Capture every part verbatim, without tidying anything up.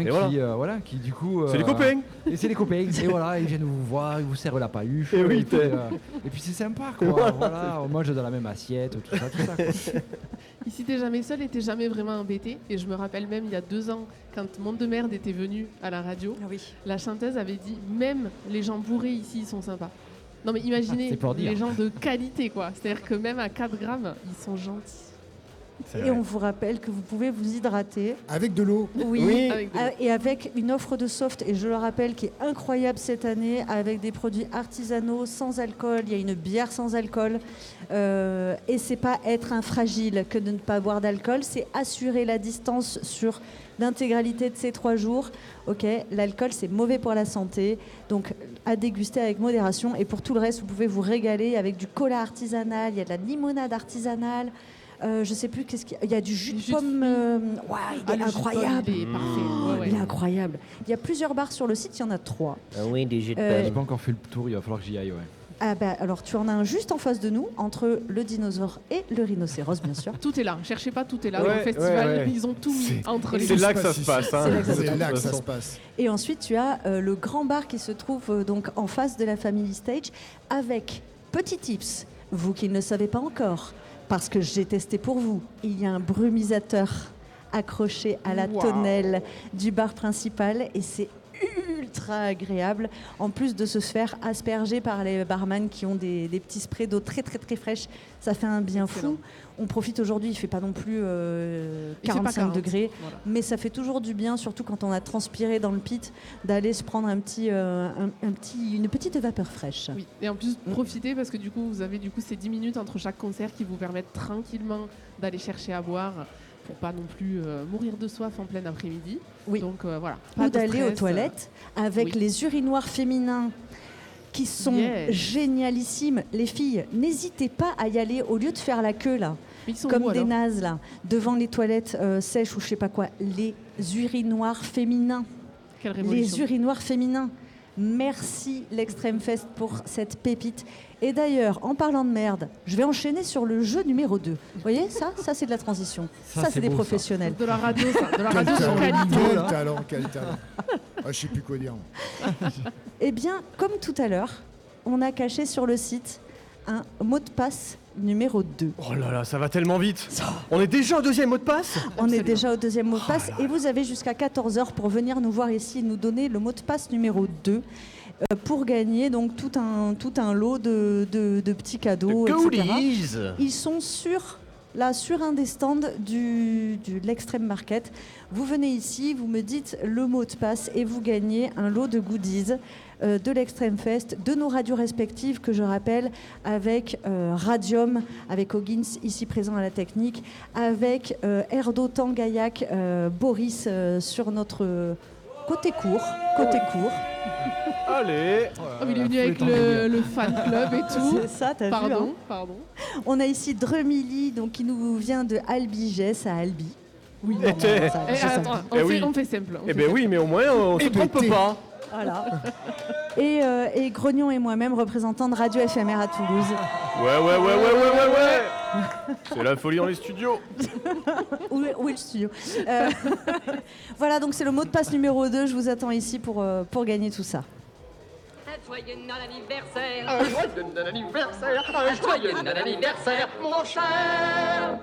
qui, voilà. Euh, voilà, qui du coup. C'est euh, les copains. Et c'est les copains. Et voilà, ils viennent vous voir, ils vous servent la pailluche. Et oui, et, puis, euh, et puis c'est sympa, quoi. Voilà. Voilà, on mange dans la même assiette, tout ça, tout ça. Quoi. Ici, t'es jamais seul et t'es jamais vraiment embêté. Et je me rappelle même il y a deux ans, quand Monde de Merde était venu à la radio, Ah oui. la chanteuse avait dit même les gens bourrés ici, ils sont sympas. Non mais imaginez pour dire. les gens de qualité, quoi. C'est-à-dire que même à quatre grammes, ils sont gentils. Et on vous rappelle que vous pouvez vous hydrater. Avec de l'eau. Oui, Oui. Avec de l'eau. euh, et avec une offre de soft, et je le rappelle, qui est incroyable cette année, avec des produits artisanaux, sans alcool. Il y a une bière sans alcool. Euh, et c'est pas être un fragile que de ne pas boire d'alcool, c'est assurer la distance sur l'intégralité de ces trois jours. Ok, l'alcool c'est mauvais pour la santé, donc à déguster avec modération. Et pour tout le reste, vous pouvez vous régaler avec du cola artisanal, il y a de la limonade artisanale. Euh, je sais plus qu'est-ce qu'il y a. Il y a du jus de Jus de pomme. fruits. euh, ouais, il Ah, est le jus de incroyable. pomme, il est parfait. Ouais, ouais. Il est incroyable. Il y a plusieurs bars sur le site, il y en a trois. Ah oui, des jets de Euh, J'ai pomme. pas encore fait le tour, il va falloir que j'y aille, ouais. Ah bah, alors tu en as un juste en face de nous, entre le dinosaure et le rhinocéros, bien sûr. Tout est là. Cherchez pas, tout est là. Ouais, Au festival, ouais, ouais. ils ont tout mis C'est- entre les C'est deux. là que ça se passe. Hein. C'est là que ça se C'est De là que toute ça se façon. passe. Et ensuite, tu as euh, le grand bar qui se trouve euh, donc en face de la Family Stage avec petit tips, vous qui ne le savez pas encore, parce que j'ai testé pour vous, il y a un brumisateur accroché à la Wow. tonnelle du bar principal et c'est ultra agréable, en plus de se faire asperger par les barman qui ont des, des petits sprays d'eau très très très fraîche. Ça fait un bien Excellent. fou. On profite aujourd'hui, il fait pas non plus euh, Il fait pas quarante-cinq quarante. degrés. Voilà. Mais ça fait toujours du bien, surtout quand on a transpiré dans le pit, d'aller se prendre un petit, euh, un, un petit, une petite vapeur fraîche. Oui. Et en plus, profitez parce que du coup, vous avez du coup ces dix minutes entre chaque concert qui vous permettent tranquillement d'aller chercher à boire pour pas non plus euh, mourir de soif en plein après-midi. Oui. Donc euh, voilà. Pas Ou de d'aller aux stress. toilettes avec oui. les urinoirs féminins qui sont Yes. génialissimes. Les filles, n'hésitez pas à y aller au lieu de faire la queue là, Mais ils sont comme où, des alors nazes là, devant les toilettes euh, sèches ou je sais pas quoi. Les urinoirs féminins. Quelle Les révolution. urinoirs féminins. Merci l'Extrême Fest pour cette pépite. Et d'ailleurs, en parlant de merde, je vais enchaîner sur le jeu numéro deux. Vous voyez, ça, ça c'est de la transition. Ça, Ça, c'est c'est des beau, ça. professionnels. De la radio, ça. De la Quel radio sur talent, qualité. quel là. talent, quel talent. Ah, je sais plus quoi dire. Eh bien, comme tout à l'heure, on a caché sur le site un mot de passe numéro deux. Oh là là, ça va tellement vite. On est déjà au deuxième mot de passe. On est Absolument. déjà au deuxième mot de passe et vous avez jusqu'à quatorze heures pour venir nous voir ici et nous donner le mot de passe numéro deux euh, pour gagner donc tout un, tout un lot de, de, de petits cadeaux, et cetera. Goodies. Ils sont sur, là, sur un des stands du, du, de l'Extrême Market. Vous venez ici, vous me dites le mot de passe et vous gagnez un lot de goodies euh, de l'Extrême Fest, de nos radios respectives que je rappelle, avec euh, Radium, avec Hoggins ici présent à la technique, avec euh, Air d'Otan Gaillac, euh, Boris euh, sur notre euh, côté court, côté court. Allez. Oh, mais il est venu avec le, le fan club et tout. C'est ça, t'as vu, Pardon, hein. pardon. On a ici Drumilly, donc qui nous vient de Albigès à Albi. Oui, Et t'es- ça, Eh, je sais attends, pas. on, Eh fait, oui. on fait simple. on Eh fait ben simple. oui, mais au moins on se Eh ben, trompe t'es- pas. Voilà. Et, euh, et Grognon et moi-même, représentants de Radio F M R à Toulouse. Ouais, ouais, ouais, ouais, ouais, ouais, ouais. C'est la folie dans les studios. Où est, où est le studio Euh, Voilà, donc c'est le mot de passe numéro deux. Je vous attends ici pour, euh, pour gagner tout ça. Un joyeux non-anniversaire. Un joyeux non-anniversaire. Un joyeux non-anniversaire, mon cher.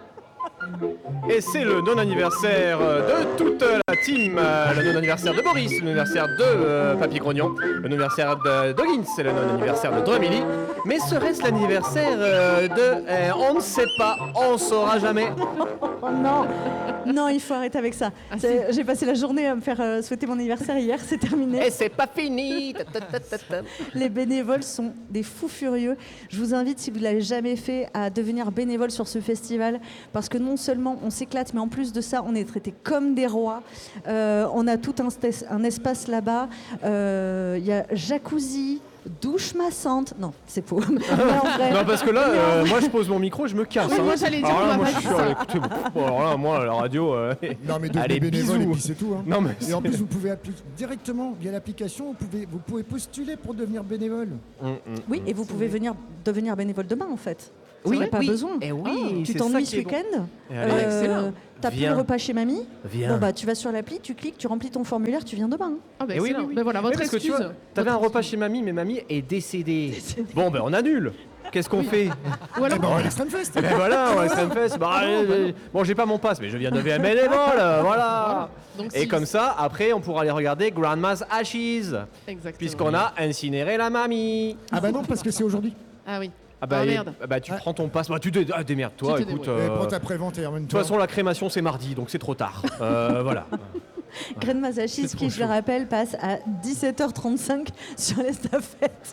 Et c'est le non-anniversaire de toute la team. Euh, Le non-anniversaire de Boris, le non-anniversaire de euh, Papy Grognon, le non-anniversaire de Doggins, c'est le non-anniversaire de Drumilly. Mais serait-ce l'anniversaire euh, de... euh, on ne sait pas, on ne saura jamais. Oh non, non, il faut arrêter avec ça. C'est- J'ai passé la journée à me faire euh, souhaiter mon anniversaire hier, c'est terminé. Et c'est pas fini. Ta, ta, ta, ta, ta. Les bénévoles sont des fous furieux. Je vous invite, si vous ne l'avez jamais fait, à devenir bénévole sur ce festival parce que non seulement on s'éclate, mais en plus de ça, on est traités comme des rois. Euh, on a tout un, stes- un espace là-bas. Euh, Il y a jacuzzi, douche massante. Non, c'est faux. Mais en vrai- Non, parce que là, mais en euh, vrai- moi je pose mon micro, je me casse. Oui, hein. moi, j'allais dire Alors qu'on là, m'a moi pas je dit suis ça. sûr, écoutez, bon, alors là, moi la radio. euh, Non, mais Allez, devenez bénévole et bisous. puis c'est tout. Hein. Non, mais Et en c'est- plus, vous pouvez appli- directement via l'application, vous pouvez, vous pouvez postuler pour devenir bénévole. Hum, hum, Oui, hum. et vous pouvez venir devenir bénévole demain, en fait. Il n'y a pas besoin. Eh oui, Ah, tu c'est t'ennuies ça ce qui est bon. week-end Et allez, excellent. T'as plus Viens. le repas chez mamie. Viens. Bon bah tu vas sur l'appli, tu cliques, tu remplis ton formulaire, tu viens demain. Ah bah Eh oui, excellent. oui, oui. Ben voilà, votre Oui, parce que tu excuse. vois, t'avais un Votre repas excuse. chez mamie, mais mamie est décédée. Bon, ben on annule. Qu'est-ce qu'on fait? Ou alors, Eh ben, on va à l'Extreme Fest. Ben voilà, on Extreme Fest. Bah, euh, bon, j'ai pas mon pass, mais je viens de devenir bénévole, voilà. donc, Et si- comme ça, après, on pourra aller regarder Grandma's Ashes, Exactement. puisqu'on a incinéré la mamie. Ah bah non, parce que c'est aujourd'hui. Ah oui. Ah bah, Ah, et- merde. bah tu Ah. prends ton pass. Bah tu dé- ah, démerde-toi, Tu te écoute. débrouilles. Eh, euh, prends De ta prévente et en même toute temps. façon, la crémation c'est mardi, donc c'est trop tard. Euh, voilà. Graine Mazachis, C'est qui trop je le chaud. rappelle, passe à dix-sept heures trente-cinq sur l'estafette.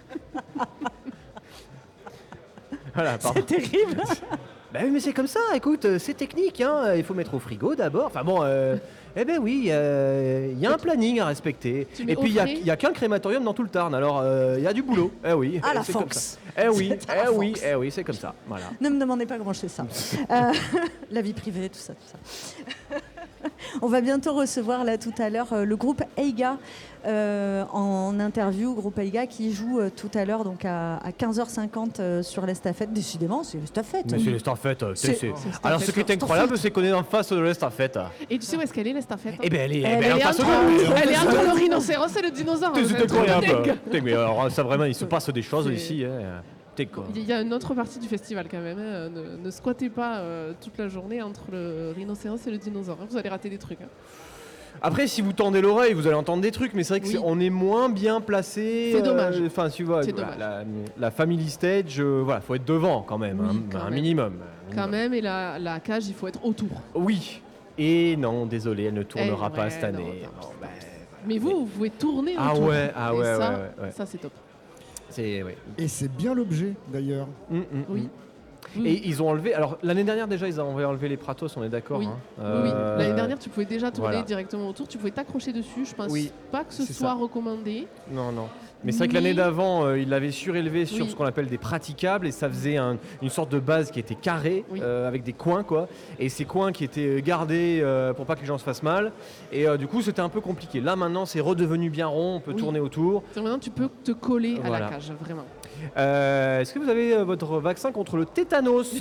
Voilà, pardon. C'est terrible. Bah oui, mais c'est comme ça, écoute, euh, c'est technique, hein. Il faut mettre au frigo d'abord. Enfin bon, euh, eh ben oui, euh, il y a un planning à respecter. Tu mets Et puis il y a, au frais. il y a qu'un crématorium dans tout le Tarn, alors euh, il y a du boulot. Eh oui, À la c'est comme Fox. ça. Eh oui, C'est à la eh oui, Fox. eh oui, c'est comme ça. Voilà. Ne me demandez pas comment je fais ça. Euh, la vie privée, tout ça, tout ça. On va bientôt recevoir là tout à l'heure euh, le groupe Eiga euh, en interview, groupe Eiga qui joue euh, tout à l'heure donc à, à quinze heures cinquante euh, sur l'estafette. Décidément, c'est l'estafette. Mais c'est l'estafette. euh, C'est- c'est- c'est- c'est Alors ce qui est incroyable, c'est qu'on est en face de l'estafette. Et tu sais où est-ce qu'elle est, l'estafette? Eh ben elle est, Elle ben, en Elle est face de entre, nous. elle est entre le rhinocéros et le dinosaure. C'est Vous êtes incroyable. dingue. Putain, mais alors ça vraiment, il se passe des choses C'est- ici. Hein. T'es quoi. Il y a une autre partie du festival quand même. hein. Ne, ne squattez pas euh, toute la journée entre le rhinocéros et le dinosaure. hein. Vous allez rater des trucs. hein. Après, si vous tendez l'oreille, vous allez entendre des trucs, mais c'est vrai que Oui. c'est- on est moins bien placé. C'est dommage. Enfin, tu vois, C'est voilà, dommage. la, la family stage, euh, voilà, faut être devant quand même, Oui, hein, quand un même. minimum. un Quand minimum. même, et la, la cage, il faut être autour. Oui. Et non, désolé, elle ne tournera Eh, pas ouais, cette non, année. tant Bon, pis, ben, Mais vous, vous pouvez tourner Ah autour. ouais, ah Et ouais, ça, ouais, ouais, ouais. ça c'est top. c'est ouais. Et c'est bien l'objet, d'ailleurs. Mm, mm, Oui. mm. Oui. Et ils ont enlevé. Alors l'année dernière déjà, ils ont enlevé les Pratos, on est d'accord. Oui. hein. Oui, oui. Euh, L'année dernière, tu pouvais déjà tourner voilà. directement autour. Tu pouvais t'accrocher dessus. Je pense Oui, pas que ce c'est soit ça. recommandé. Non, non. Mais c'est vrai que Mais- l'année d'avant, euh, il l'avait surélevé sur Oui. ce qu'on appelle des praticables et ça faisait un- une sorte de base qui était carrée Oui. euh, avec des coins quoi. Et ces coins qui étaient gardés euh, pour pas que les gens se fassent mal. Et euh, du coup, c'était un peu compliqué. Là maintenant, c'est redevenu bien rond, on peut Oui. tourner autour. C'est Maintenant, tu peux te coller à Voilà. la cage, vraiment. Euh, Est-ce que vous avez euh, votre vaccin contre le tétanos?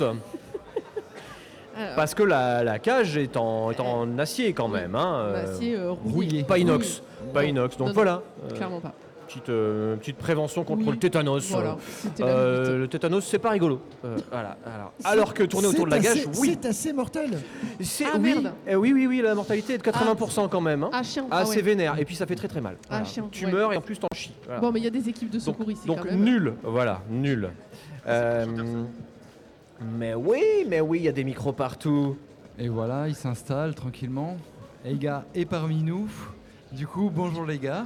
Alors, Parce que la, la cage est en, est en acier quand même. Hein, en euh, acier euh, rouillé. rouillé. Pas inox. Oui. Pas Non. inox. Donc Non, non, voilà. euh, Clairement pas. petite, euh, petite prévention contre Oui. le tétanos. Voilà, c'était la Euh, limite. le tétanos, c'est pas rigolo. Euh, voilà, alors, alors que tourner autour de la C'est gage, assez- oui. C'est assez mortel. C'est- Ah, oui. merde. Eh oui, oui, oui, la mortalité est de quatre-vingts pour cent quand même. hein. Ah, chiant. Ah, Ah, c'est ouais. vénère. Et puis ça fait très très mal. Ah, chiant, Tu ouais. meurs et en plus t'en chies. Voilà. Bon, mais il y a des équipes de donc secours ici donc quand même. nul. Voilà, nul. Euh, mais oui, mais oui, il y a des micros partout. Et voilà, il s'installe tranquillement. Eiga est parmi nous. Du coup, bonjour les gars.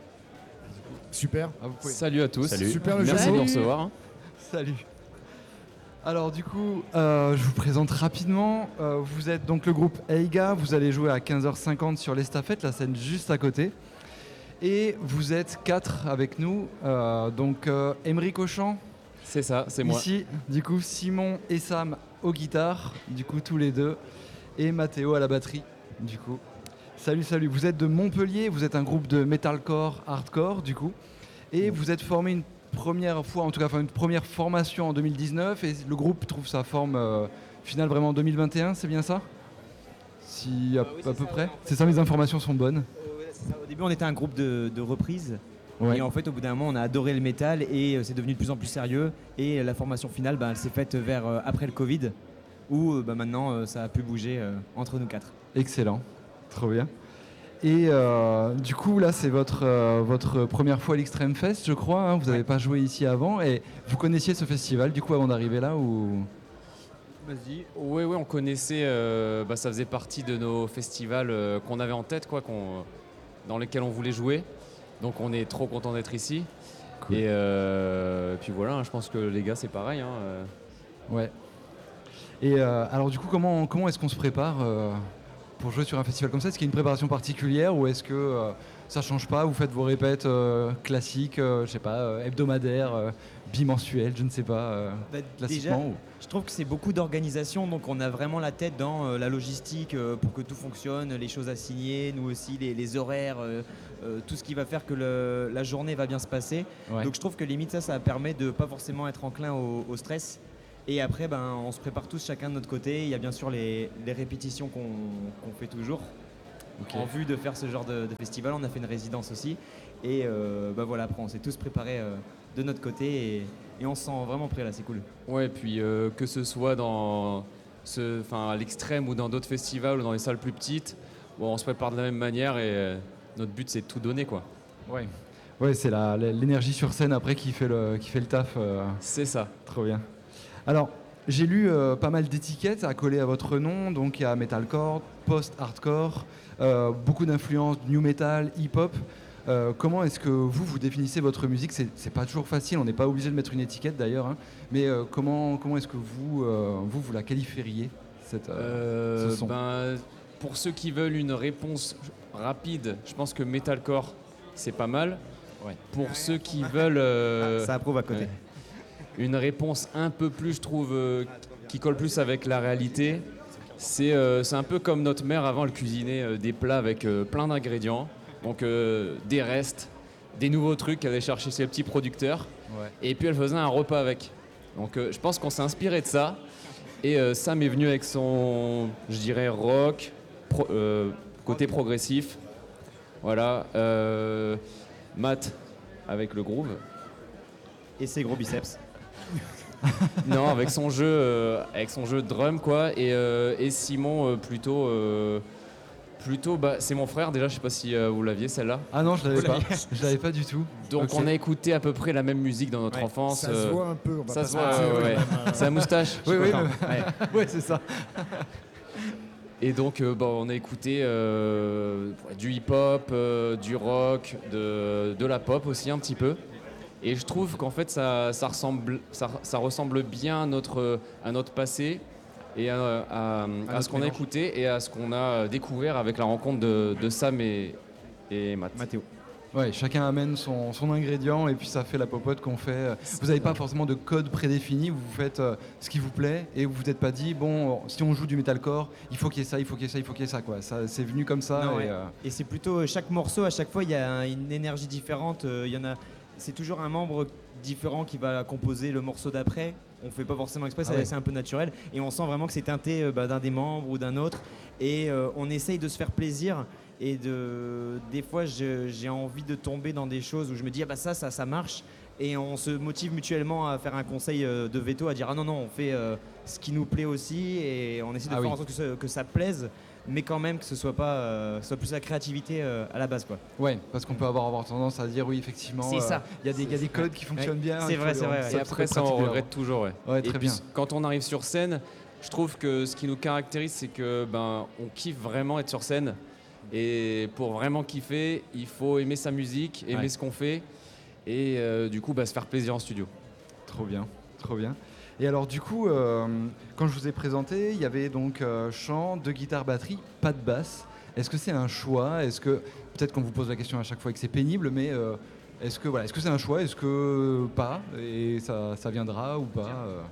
Super. Ah, vous pouvez- Salut à tous. Salut. Super le Merci jeu. de nous Salut. recevoir. hein. Salut. Alors du coup, euh, je vous présente rapidement. Euh, vous êtes donc le groupe Eiga. Vous allez jouer à quinze heures cinquante sur l'estafette, la scène juste à côté. Et vous êtes quatre avec nous. Euh, donc euh, Émeric au chant, C'est ça, c'est moi. ici. Du coup, Simon et Sam aux guitares. Du coup, tous les deux. Et Mathéo à la batterie. Du coup. Salut, salut. Vous êtes de Montpellier. Vous êtes un groupe de metalcore, hardcore, du coup. Et vous êtes formé une première fois, en tout cas, enfin, une première formation en deux mille dix-neuf. Et le groupe trouve sa forme euh, finale vraiment en deux mille vingt et un. C'est bien ça? Si à, Euh, oui, à c'est peu ça, près. ouais. C'est ça, mes informations sont bonnes. Euh, ouais, c'est ça. Au début, on était un groupe de, de reprises. Ouais. Et en fait, au bout d'un moment, on a adoré le métal et euh, c'est devenu de plus en plus sérieux. Et euh, la formation finale, bah, elle s'est faite vers euh, après le Covid, où euh, bah, maintenant, euh, ça a pu bouger euh, entre nous quatre. Excellent, trop bien. Et euh, du coup, là, c'est votre, euh, votre première fois à l'Extreme Fest, je crois. hein. Vous n'avez pas joué ici avant. Et vous connaissiez ce festival, du coup, avant d'arriver là ou... Vas-y. Oui, oui, on connaissait. euh, bah, ça faisait partie de nos festivals euh, qu'on avait en tête, quoi, qu'on, dans lesquels on voulait jouer. Donc, on est trop content d'être ici. Cool. Et euh, puis voilà, hein, je pense que les gars, c'est pareil. hein, euh. Ouais. Et euh, alors, du coup, comment, comment est-ce qu'on se prépare euh, pour jouer sur un festival comme ça? Est-ce qu'il y a une préparation particulière ou est-ce que euh, ça change pas? Vous faites vos répètes euh, classiques, euh, je sais pas, euh, hebdomadaires, euh, bimensuelles, je ne sais pas, euh, Bah, classiquement déjà, ou- je trouve que c'est beaucoup d'organisation, donc on a vraiment la tête dans euh, la logistique euh, pour que tout fonctionne, les choses à signer, nous aussi, les, les horaires, euh, euh, tout ce qui va faire que le- la journée va bien se passer. Ouais. Donc je trouve que limite ça, ça permet de pas forcément être enclin au, au stress Et après, ben, on se prépare tous chacun de notre côté. Il y a bien sûr les, les répétitions qu'on qu'on fait toujours. Ok. En vue de faire ce genre de, de festival, on a fait une résidence aussi. Et euh, bah voilà, après on s'est tous préparés euh, de notre côté et, et on se sent vraiment prêt là, c'est cool. Ouais, puis euh, que ce soit dans ce, enfin, à l'extrême ou dans d'autres festivals ou dans les salles plus petites, bon, on se prépare de la même manière et euh, notre but c'est de tout donner, quoi. Ouais. Ouais, c'est la- la- l'énergie sur scène après qui fait le, qui fait le taf. euh, C'est ça. Trop bien. Alors, j'ai lu euh, pas mal d'étiquettes à coller à votre nom. Donc, il y a metalcore, post-hardcore, euh, beaucoup d'influences new metal, hip-hop. Euh, comment est-ce que vous, vous définissez votre musique? C'est c'est pas toujours facile, on n'est pas obligé de mettre une étiquette d'ailleurs. hein. Mais euh, comment, comment est-ce que vous, euh, vous, vous la qualifieriez cette, euh, Euh, ce son ben, pour ceux qui veulent une réponse rapide, je pense que metalcore c'est pas mal. Ouais. Pour ceux qui veulent euh, Ça approuve à côté. ouais, une réponse un peu plus, je trouve, euh, qui colle plus avec la réalité, c'est euh, c'est un peu comme notre mère avant, elle cuisinait euh, des plats avec euh, plein d'ingrédients, donc euh, des restes, des nouveaux trucs qu'elle allait chercher chez les petits producteurs, Ouais. et puis elle faisait un repas avec. Donc euh, je pense qu'on s'est inspiré de ça, et euh, Sam est venu avec son, je dirais, rock, pro- euh, côté progressif, voilà, euh, Matt avec le groove. Et ses gros biceps. Non, avec son jeu, euh, avec son jeu de drum quoi, et, euh, et Simon euh, plutôt, euh, plutôt, bah c'est mon frère déjà. Je sais pas si euh, vous l'aviez celle-là. Ah non, je l'avais pas. Je l'avais pas du tout. Donc Ok. on a écouté à peu près la même musique dans notre Ouais, enfance. Ça se euh, voit un peu. On va ça pas se voit, mentir, ouais, quand ouais. même, euh. C'est la moustache. Oui, je oui, suis content. mais- ouais, c'est ça. Et donc euh, bon, on a écouté euh, du hip-hop, euh, du rock, de, de la pop aussi un petit peu. Et je trouve qu'en fait ça, ça, ressemble, ça, ça ressemble bien à notre, à notre passé et à, à- à notre ce qu'on a mélange. écouté et à ce qu'on a découvert avec la rencontre de, de Sam et, et Matt. Mathéo. Ouais, chacun amène son, son ingrédient et puis ça fait la popote qu'on fait. Vous n'avez pas forcément de code prédéfini, vous faites euh, ce qui vous plaît et vous vous êtes pas dit, bon, si on joue du metalcore, il faut qu'il y ait ça, il faut qu'il y ait ça, il faut qu'il y ait ça. Quoi. Ça c'est venu comme ça. Non, et, ouais. euh, Et c'est plutôt euh, chaque morceau, à chaque fois, il y a un- une énergie différente. euh, Il y en a, c'est toujours un membre différent qui va composer le morceau d'après. On fait pas forcément exprès, Ah c'est ouais. c'est un peu naturel. Et on sent vraiment que c'est teinté euh, bah, d'un des membres ou d'un autre. Et euh, on essaye de se faire plaisir. Et de, des fois, je- j'ai envie de tomber dans des choses où je me dis, ah bah ça, ça, ça marche. Et on se motive mutuellement à faire un conseil euh, de veto, à dire, ah non, non, on fait euh, ce qui nous plaît aussi. Et on essaie de Ah faire oui. en sorte que, ce- que ça plaise, mais quand même que ce soit pas, euh, que ce soit plus la créativité euh, à la base, quoi. ouais, parce qu'on peut avoir, avoir tendance à dire, oui, effectivement, C'est euh, ça. il y a des, il y a des codes qui fonctionnent bien. C'est il faut vrai, les c'est vrai, rendre- ouais. Et ça après peut ça on pratiquer, regrette toujours, ouais. Ouais, Et très puis, bien. quand on arrive sur scène, je trouve que ce qui nous caractérise, c'est que ben on kiffe vraiment être sur scène. Et pour vraiment kiffer, il faut aimer sa musique, aimer Ouais. ce qu'on fait, et euh, du coup bah, se faire plaisir en studio. Trop bien, trop bien. Et alors du coup, euh, quand je vous ai présenté, il y avait donc euh, chant, deux guitares, batterie, pas de basse. Est-ce que c'est un choix? Est-ce que peut-être qu'on vous pose la question à chaque fois et que c'est pénible, mais euh, est-ce que voilà, est-ce que c'est un choix? Est-ce que pas? Et ça, ça viendra ou pas? euh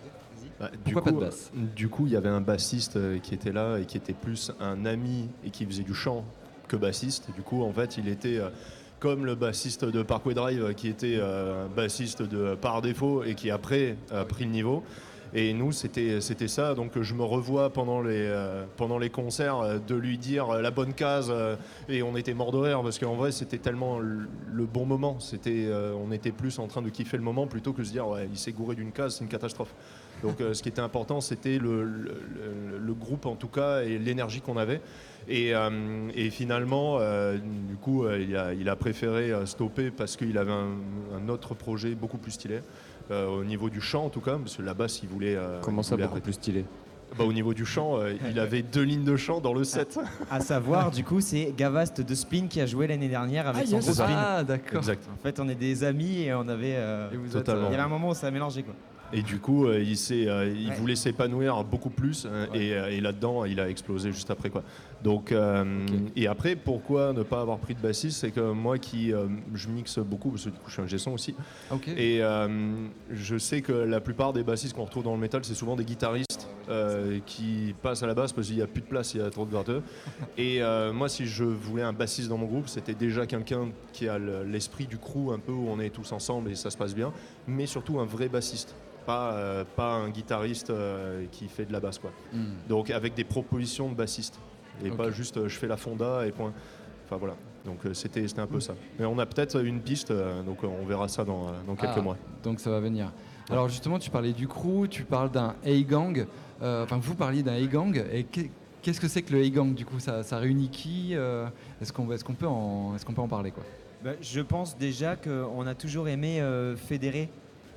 Bah, du, Pourquoi pas coup, de basse euh, du coup, il y avait un bassiste euh, qui était là et qui était plus un ami et qui faisait du chant que bassiste. Du coup, en fait, il était euh, comme le bassiste de Parkway Drive euh, qui était euh, un bassiste de, par défaut et qui après a pris le niveau. Et nous, c'était c'était ça. Donc, je me revois pendant les, euh, pendant les concerts euh, de lui dire euh, la bonne case. euh, et on était mort de rire parce qu'en vrai, c'était tellement le, le bon moment. C'était, euh, on était plus en train de kiffer le moment plutôt que de se dire ouais, il s'est gouré d'une case, c'est une catastrophe. Donc, euh, ce qui était important, c'était le, le, le- le groupe en tout cas et l'énergie qu'on avait. Et, euh, et finalement, euh, du coup, euh, il, a, il a préféré euh, stopper parce qu'il avait un, un autre projet beaucoup plus stylé. Euh, au niveau du chant en tout cas, parce que la basse il voulait... euh, Comment il ça, voulait beaucoup arrêter. plus stylé? Bah, au niveau du chant, euh, il avait deux lignes de chant dans le set. À savoir, du coup, c'est Gavast de Spin qui a joué l'année dernière avec Ah, son yes. groupe Spin. Ah d'accord. Exact. En fait, on est des amis et on avait. euh, Et vous êtes, Totalement. Il y avait un moment où ça a mélangé, quoi. Et du coup, euh, il, s'est, euh, il Ouais. voulait s'épanouir beaucoup plus hein, Ouais. et, euh, et là-dedans, il a explosé juste après quoi. Donc, euh, Ok. et après, pourquoi ne pas avoir pris de bassiste? C'est que moi, qui euh, je mixe beaucoup parce que du coup, je suis un G-son aussi. Ok. Et euh, je sais que la plupart des bassistes qu'on retrouve dans le métal, c'est souvent des guitaristes euh, qui passe à la basse parce qu'il n'y a plus de place, il y a trop de gratteux. Et euh, moi, si je voulais un bassiste dans mon groupe, c'était déjà quelqu'un qui a le- l'esprit du crew un peu où on est tous ensemble et ça se passe bien, mais surtout un vrai bassiste. Pas, euh, pas un guitariste euh, qui fait de la basse, quoi. Hmm. Donc avec des propositions de bassiste et Ok. pas juste euh, je fais la fonda et point. Enfin voilà. Donc euh, c'était c'était un peu ça. Mais on a peut-être une piste, euh, donc euh, on verra ça dans, euh, dans quelques Ah, mois. Donc ça va venir. Alors justement, tu parlais du crew, tu parles d'un A-gang. Euh, Enfin, vous parliez d'un A-gang. Et qu'est- qu'est-ce que c'est que le A-gang du coup ça, ça réunit qui euh, Est-ce qu'on est qu'on peut, en- est-ce qu'on peut en parler quoi? Bah, je pense déjà qu'on a toujours aimé euh, fédérer.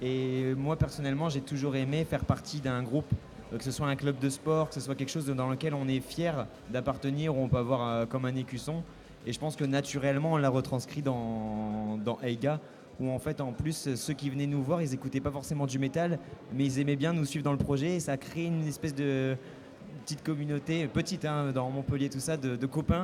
Et moi, personnellement, j'ai toujours aimé faire partie d'un groupe, euh, que ce soit un club de sport, que ce soit quelque chose dans lequel on est fier d'appartenir, où on peut avoir euh, comme un écusson. Et je pense que naturellement, on l'a retranscrit dans, dans Eiga, où en fait, en plus, ceux qui venaient nous voir, ils n'écoutaient pas forcément du métal, mais ils aimaient bien nous suivre dans le projet. Et ça a créé une espèce de petite communauté, petite hein, dans Montpellier, tout ça, de, de copains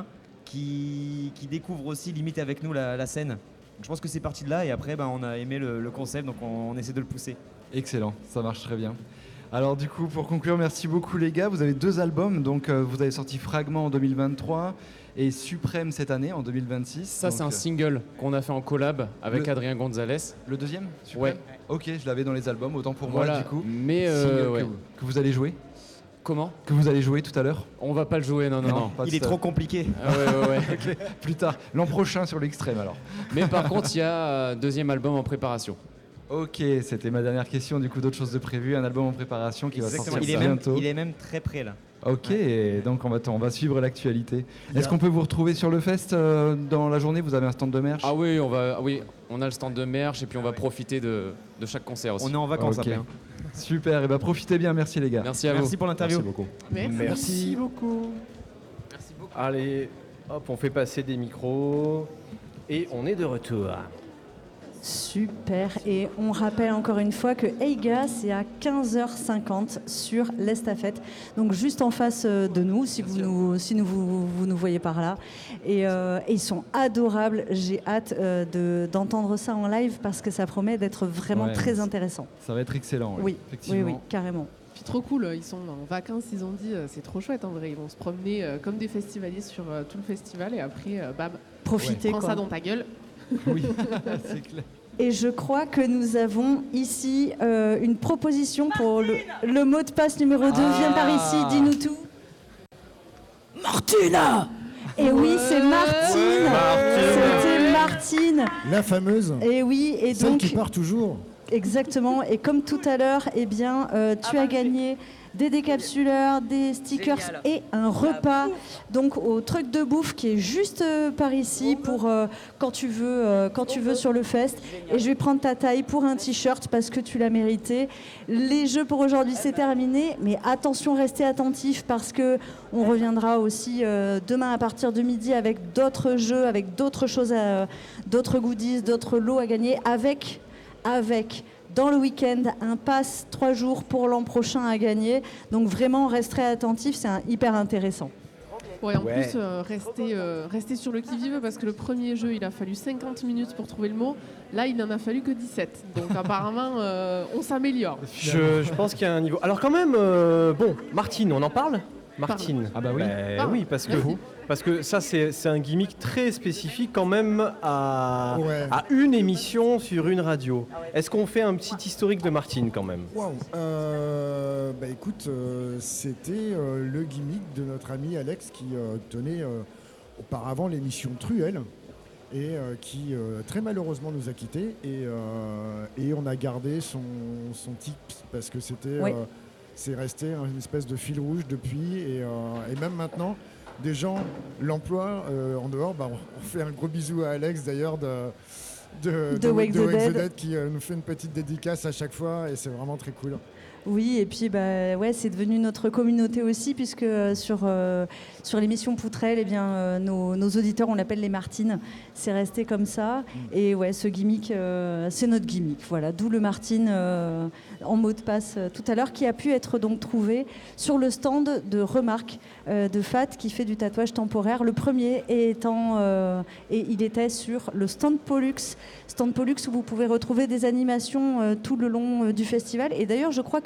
qui, qui découvrent aussi limite avec nous la, la scène. Donc, je pense que c'est parti de là et après ben, on a aimé le, le concept donc on, on essaie de le pousser. Excellent, ça marche très bien. Alors du coup, pour conclure, merci beaucoup les gars. Vous avez deux albums, donc euh, vous avez sorti Fragment en deux mille vingt-trois et Suprême cette année en deux mille vingt-six. Ça, c'est Donc, un single qu'on a fait en collab avec Le- Adrien Gonzalez. Le deuxième Ouais. Suprême Ok, je l'avais dans les albums, autant pour moi Voilà, du coup. mais euh, Single ouais. que, vous, que vous allez jouer Comment Que vous allez jouer tout à l'heure On va pas le jouer, non, non, non. pas Il tout est à trop l'heure. compliqué. Ah ouais, ouais, ouais. Ok, plus tard. L'an prochain sur l'extrême alors. Mais par contre, il y a un deuxième album en préparation. Ok, c'était ma dernière question. Du coup, d'autres choses de prévues. Un album en préparation qui va Exactement. sortir Il est, même, bientôt. il est même très près là. Ok, et donc on va, on va suivre l'actualité. Il y Est-ce a- qu'on peut vous retrouver sur le fest euh, dans la journée? Vous avez un stand de merch? Ah oui, on va, ah oui, on a le stand de merch et puis on va profiter de, de chaque concert aussi. On est en vacances Ok. après. hein. Super, et bah profitez bien, merci les gars. Merci à vous. Merci pour l'interview. Merci beaucoup. Merci, Merci. beaucoup. Allez, hop, on fait passer des micros et on est de retour. Super. Et on rappelle encore une fois que Eiga, c'est à quinze heures cinquante sur l'Estafette. Donc juste en face euh, de nous, si, vous nous, si nous, vous, vous nous voyez par là. Et, euh, et ils sont adorables. J'ai hâte euh, de- d'entendre ça en live parce que ça promet d'être vraiment Ouais, très c'est- intéressant. Ça va être excellent. Oui, oui, effectivement. oui, carrément. Puis trop cool, ils sont en vacances, ils ont dit, euh, c'est trop chouette en vrai. Ils vont se promener euh, comme des festivaliers sur euh, tout le festival et après, euh, bam, Profitez prends quoi. ça dans ta gueule. Oui, c'est clair. Et je crois que nous avons ici euh, une proposition pour le, le mot de passe numéro deux. Ah. Viens par ici, dis-nous tout. Martina. Et oui, c'est Martine. C'était Martine. La fameuse, Et oui, et celle donc qui part toujours. exactement. Et comme tout à l'heure, eh bien, euh, tu as gagné des décapsuleurs, des stickers et un repas. Donc au truc de bouffe qui est juste euh, par ici pour euh, quand tu veux, euh, quand tu veux sur le fest. Et je vais prendre ta taille pour un t-shirt parce que tu l'as mérité. Les jeux pour aujourd'hui c'est terminé, mais attention, restez attentifs parce que on reviendra aussi euh, demain à partir de midi avec d'autres jeux, avec d'autres choses, à- d'autres goodies, d'autres lots à gagner, avec avec dans le week-end un pass trois jours pour l'an prochain à gagner. Donc vraiment, resterez attentifs, c'est un- hyper intéressant. Ouais, en Ouais. plus, euh, restez, euh, restez sur le qui-vive parce que le premier jeu, il a fallu cinquante minutes pour trouver le mot. Là, il n'en a fallu que dix-sept. Donc apparemment, euh, on s'améliore. Je, je pense qu'il y a un niveau. Alors quand même, euh, bon, Martine, on en parle Martine. Ah bah oui. Ben Parle. oui, parce que, Merci. parce que ça, c'est c'est un gimmick très spécifique quand même à, Ouais. à une émission sur une radio. Est-ce qu'on fait un petit historique de Martine quand même? Waouh. Euh, bah écoute, euh, c'était euh, le gimmick de notre ami Alex qui euh, tenait euh, auparavant l'émission Truelle et euh, qui euh, très malheureusement nous a quittés et, euh, et on a gardé son, son tips parce que c'était Oui. euh, c'est resté une espèce de fil rouge depuis et, euh, et même maintenant des gens l'emploient euh, en dehors. Bah, on, on fait un gros bisou à Alex d'ailleurs de de, De Wake the Dead. qui euh, nous fait une petite dédicace à chaque fois et c'est vraiment très cool. Oui, et puis bah, ouais, c'est devenu notre communauté aussi, puisque euh, sur, euh, sur l'émission Poutrelle, eh bien, euh, nos, nos auditeurs, on l'appelle les Martines. C'est resté comme ça. Et ouais, ce gimmick, euh, c'est notre gimmick. Voilà, d'où le Martine euh, en mot de passe euh, tout à l'heure, qui a pu être donc trouvé sur le stand de Remarque euh, de Fat, qui fait du tatouage temporaire. Le premier étant, euh, et il était sur le stand Pollux. Stand Pollux où vous pouvez retrouver des animations euh, tout le long euh, du festival. Et d'ailleurs, je crois que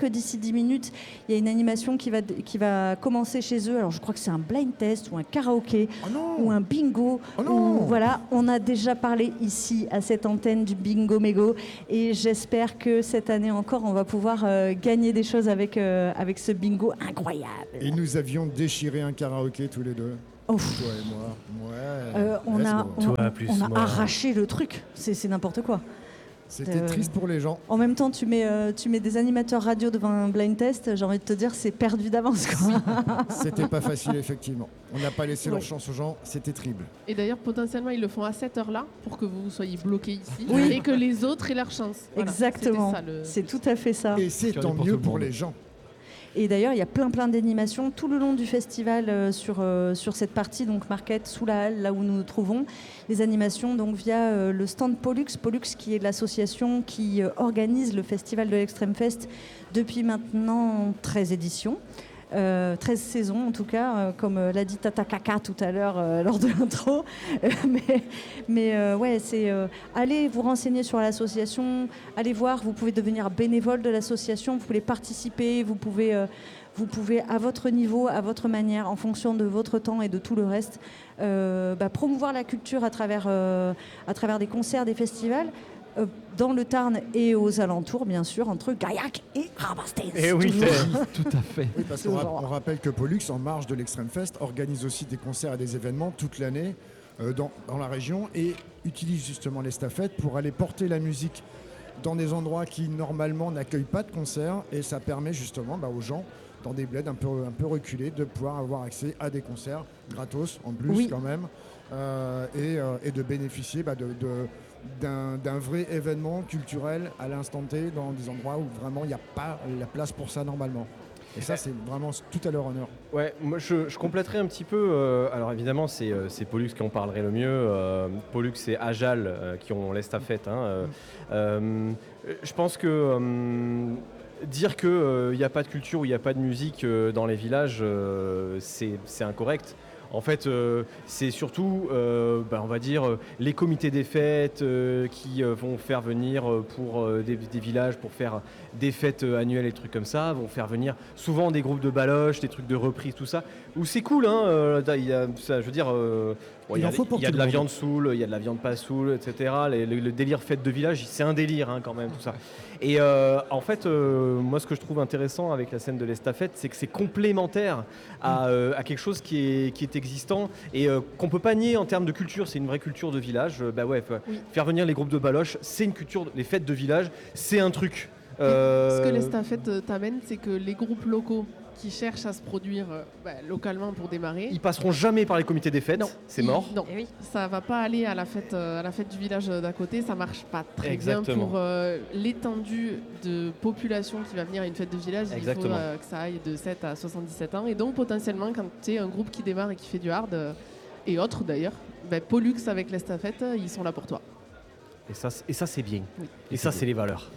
que d'ici dix minutes, il y a une animation qui va, qui va commencer chez eux. Alors je crois que c'est un blind test ou un karaoké Oh ou un bingo. Oh non. Ou, voilà, on a déjà parlé ici à cette antenne du bingo mégo et j'espère que cette année encore, on va pouvoir euh, gagner des choses avec, euh, avec ce bingo incroyable. Et nous avions déchiré un karaoké tous les deux. Ouf. Toi et moi. Ouais. Euh, on Let's a, go. on, Toi plus on a moi. arraché le truc, c'est c'est n'importe quoi. C'était Euh, triste pour les gens. En même temps, tu mets, euh, tu mets des animateurs radio devant un blind test, j'ai envie de te dire, c'est perdu d'avance. quoi. C'était pas facile, effectivement. On n'a pas laissé Ouais. leur chance aux gens, c'était terrible. Et d'ailleurs, potentiellement, ils le font à cette heure-là pour que vous soyez bloqués ici Oui. et que les autres aient leur chance. Voilà, Exactement, c'était ça, le- c'est tout à fait ça. Et c'est Cœur tant du pour mieux tout le pour monde. les gens. Et d'ailleurs, il y a plein plein d'animations tout le long du festival euh, sur, euh, sur cette partie, donc Market, sous la halle, là où nous nous trouvons. Les animations donc via euh, le stand Pollux, Pollux qui est l'association qui euh, organise le festival de l'Extrême Fest depuis maintenant treize éditions. Euh, treize saisons en tout cas, euh, comme euh, l'a dit Tata Kaka tout à l'heure euh, lors de l'intro. Euh, mais mais euh, ouais, c'est euh, allez vous renseigner sur l'association, allez voir, vous pouvez devenir bénévole de l'association, vous pouvez participer, vous pouvez, euh, vous pouvez à votre niveau, à votre manière, en fonction de votre temps et de tout le reste, euh, bah, promouvoir la culture à travers, euh, à travers des concerts, des festivals. euh, Dans le Tarn et aux alentours, bien sûr, entre Gaillac et Rabastens. Eh oui, Toujours. t'es- Tout à fait. Oui, parce qu'on ra- on rappelle que Pollux, en marge de l'Extrême Fest, organise aussi des concerts et des événements toute l'année euh, dans, dans la région et utilise justement l'estafette pour aller porter la musique dans des endroits qui normalement n'accueillent pas de concerts et ça permet justement bah, aux gens dans des bleds un peu, un peu reculés de pouvoir avoir accès à des concerts gratos en plus Oui. quand même euh, et, euh, et de bénéficier bah, de, de- d'un, d'un vrai événement culturel à l'instant T dans des endroits où vraiment il n'y a pas la place pour ça normalement. Et ça c'est vraiment tout à leur honneur. Ouais, moi je, je compléterai un petit peu. euh, alors évidemment, c'est, euh, c'est Pollux qui en parlerait le mieux. euh, Pollux et Ajal euh, qui ont l'estafette. Hein, euh, euh, je pense que euh, dire qu'il n'y a pas de culture ou il n'y a pas de musique euh, dans les villages, euh, c'est, c'est incorrect. En fait, euh, c'est surtout, euh, bah, on va dire, euh, les comités des fêtes euh, qui euh, vont faire venir euh, pour euh, des, des villages, pour faire des fêtes euh, annuelles et des trucs comme ça, vont faire venir souvent des groupes de baloches, des trucs de reprise, tout ça. Où c'est cool, hein, euh, il y a, ça, je veux dire, euh, bon, il Il y a, en faut pour il y a tout de le la monde. viande saoule, il y a de la viande pas saoule, et cetera. Les- le, le délire fête de village, c'est un délire hein, quand même, tout ça. Et euh, en fait, euh, moi, ce que je trouve intéressant avec la scène de l'estafette, c'est que c'est complémentaire à, euh, à quelque chose qui est, qui est existant et euh, qu'on peut pas nier en termes de culture. C'est une vraie culture de village. Euh, bah ouais, faut- Oui. faire venir les groupes de baloches, c'est une culture. Les fêtes de village, c'est un truc. Euh, Ce que l'estafette euh, t'amène, c'est que les groupes locaux qui cherchent à se produire euh, bah, localement pour démarrer, Ils passeront jamais par les comités des fêtes. Non. C'est ils- mort. Non, Eh oui. ça va pas aller à la fête, euh, à la fête du village euh, d'à côté. Ça marche pas très Exactement. bien pour euh, l'étendue de population qui va venir à une fête de village. Il faut Exactement. euh, que ça aille de sept à soixante-dix-sept ans. Et donc potentiellement, quand tu es un groupe qui démarre et qui fait du hard euh, et autres d'ailleurs, ben, Pollux avec l'estafette, euh, ils sont là pour toi. Et ça, c'est- et ça c'est bien. Oui. Et ça, c'est les valeurs.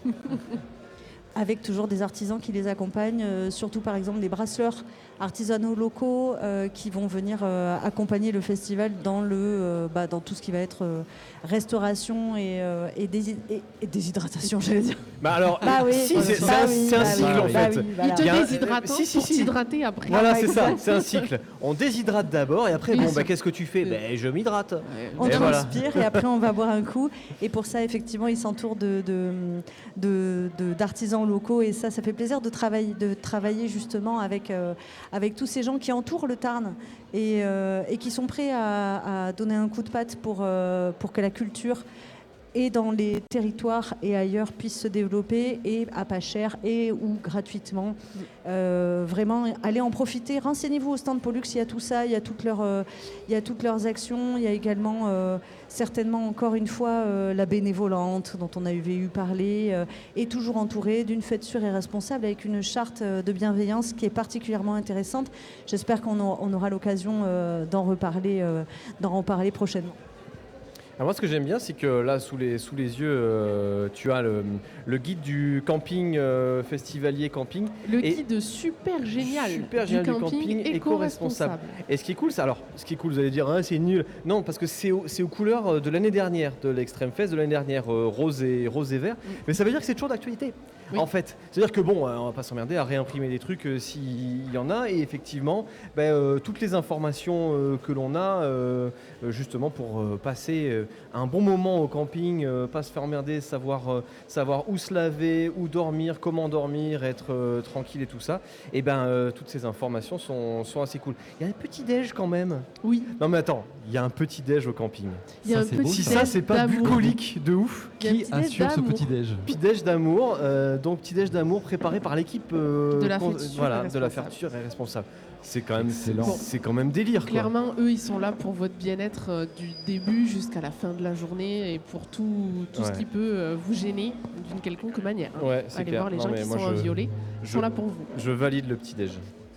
Avec toujours des artisans qui les accompagnent, euh, surtout par exemple des brasseurs artisanaux locaux euh, qui vont venir euh, accompagner le festival dans, le, euh, bah, dans tout ce qui va être euh, restauration et, euh, et, dési- et- et déshydratation, j'allais dire. Bah alors, Bah oui, si, c'est, bah c'est un, oui, c'est un bah cycle oui, en bah fait. oui, voilà. Ils te Il y a un- déshydratent si, si, pour si. t'hydrater après. Voilà, c'est ça, exact. c'est un cycle. On déshydrate d'abord et après, Bien bon, sûr. bah, qu'est-ce que tu fais Oui. Ben, je m'hydrate. Ouais. On Et voilà. transpire et après on va boire un coup. Et pour ça, effectivement, ils s'entourent de, de, de- de- d'artisans locaux. Et ça, ça fait plaisir de travailler, de travailler justement avec, euh, avec tous ces gens qui entourent le Tarn et, euh, et qui sont prêts à, à donner un coup de patte pour, euh, pour que la culture et dans les territoires et ailleurs puisse se développer et à pas cher et ou gratuitement. Euh, vraiment, allez en profiter. Renseignez-vous au stand Pollux, il y a tout ça, il y a toutes leurs, euh, il y a toutes leurs actions. Il y a également euh, certainement encore une fois euh, la bénévolente dont on a eu, eu parler euh, et toujours entourée d'une fête sûre et responsable avec une charte euh, de bienveillance qui est particulièrement intéressante. J'espère qu'on aura, on aura l'occasion euh, d'en reparler, euh, d'en reparler prochainement. Alors moi, ce que j'aime bien, c'est que là, sous les, sous les yeux, euh, tu as le, le guide du camping euh, festivalier camping. Le Et- guide super génial, Super du, génial du camping camping éco-responsable. éco-responsable. Et ce qui est cool, c'est alors, ce qui est cool, vous allez dire, ah, c'est nul. Non, parce que c'est, au- c'est aux couleurs de l'année dernière, de l'Extreme Fest de l'année dernière, euh, rose et rose et vert. Mais ça veut dire que c'est toujours d'actualité. Oui. En fait, c'est-à-dire que bon, euh, on va pas s'emmerder à réimprimer des trucs euh, s'il y en a, et effectivement, ben, euh, toutes les informations euh, que l'on a, euh, euh, justement pour euh, passer euh, un bon moment au camping, euh, pas se faire emmerder, savoir, euh, savoir où se laver, où dormir, comment dormir, être euh, tranquille et tout ça, et ben euh, toutes ces informations sont, sont assez cool. Il y a un petit déj quand même. Oui, Non mais attends, il y a un petit déj au camping. il y a Ça, un c'est petit beau, Si ça. ça déj c'est pas d'amour. bucolique de ouf. Il y a un Qui petit déj assure ce d'amour. petit déj? Petit déj d'amour, euh, donc petit déj d'amour préparé par l'équipe euh, De la con- Fête Sûre voilà, et de la Responsable. Fête Sûre et responsable. C'est quand même Excellent. c'est- c'est quand même délire quoi. Clairement, eux, ils sont là pour votre bien-être euh, du début jusqu'à la fin de la journée et pour tout, tout ce Ouais. qui peut euh, vous gêner d'une quelconque manière. hein. Ouais, c'est Allez clair. voir les Non, gens mais qui moi, sont je- inviolés, ils je, sont là pour vous. je valide le petit déj.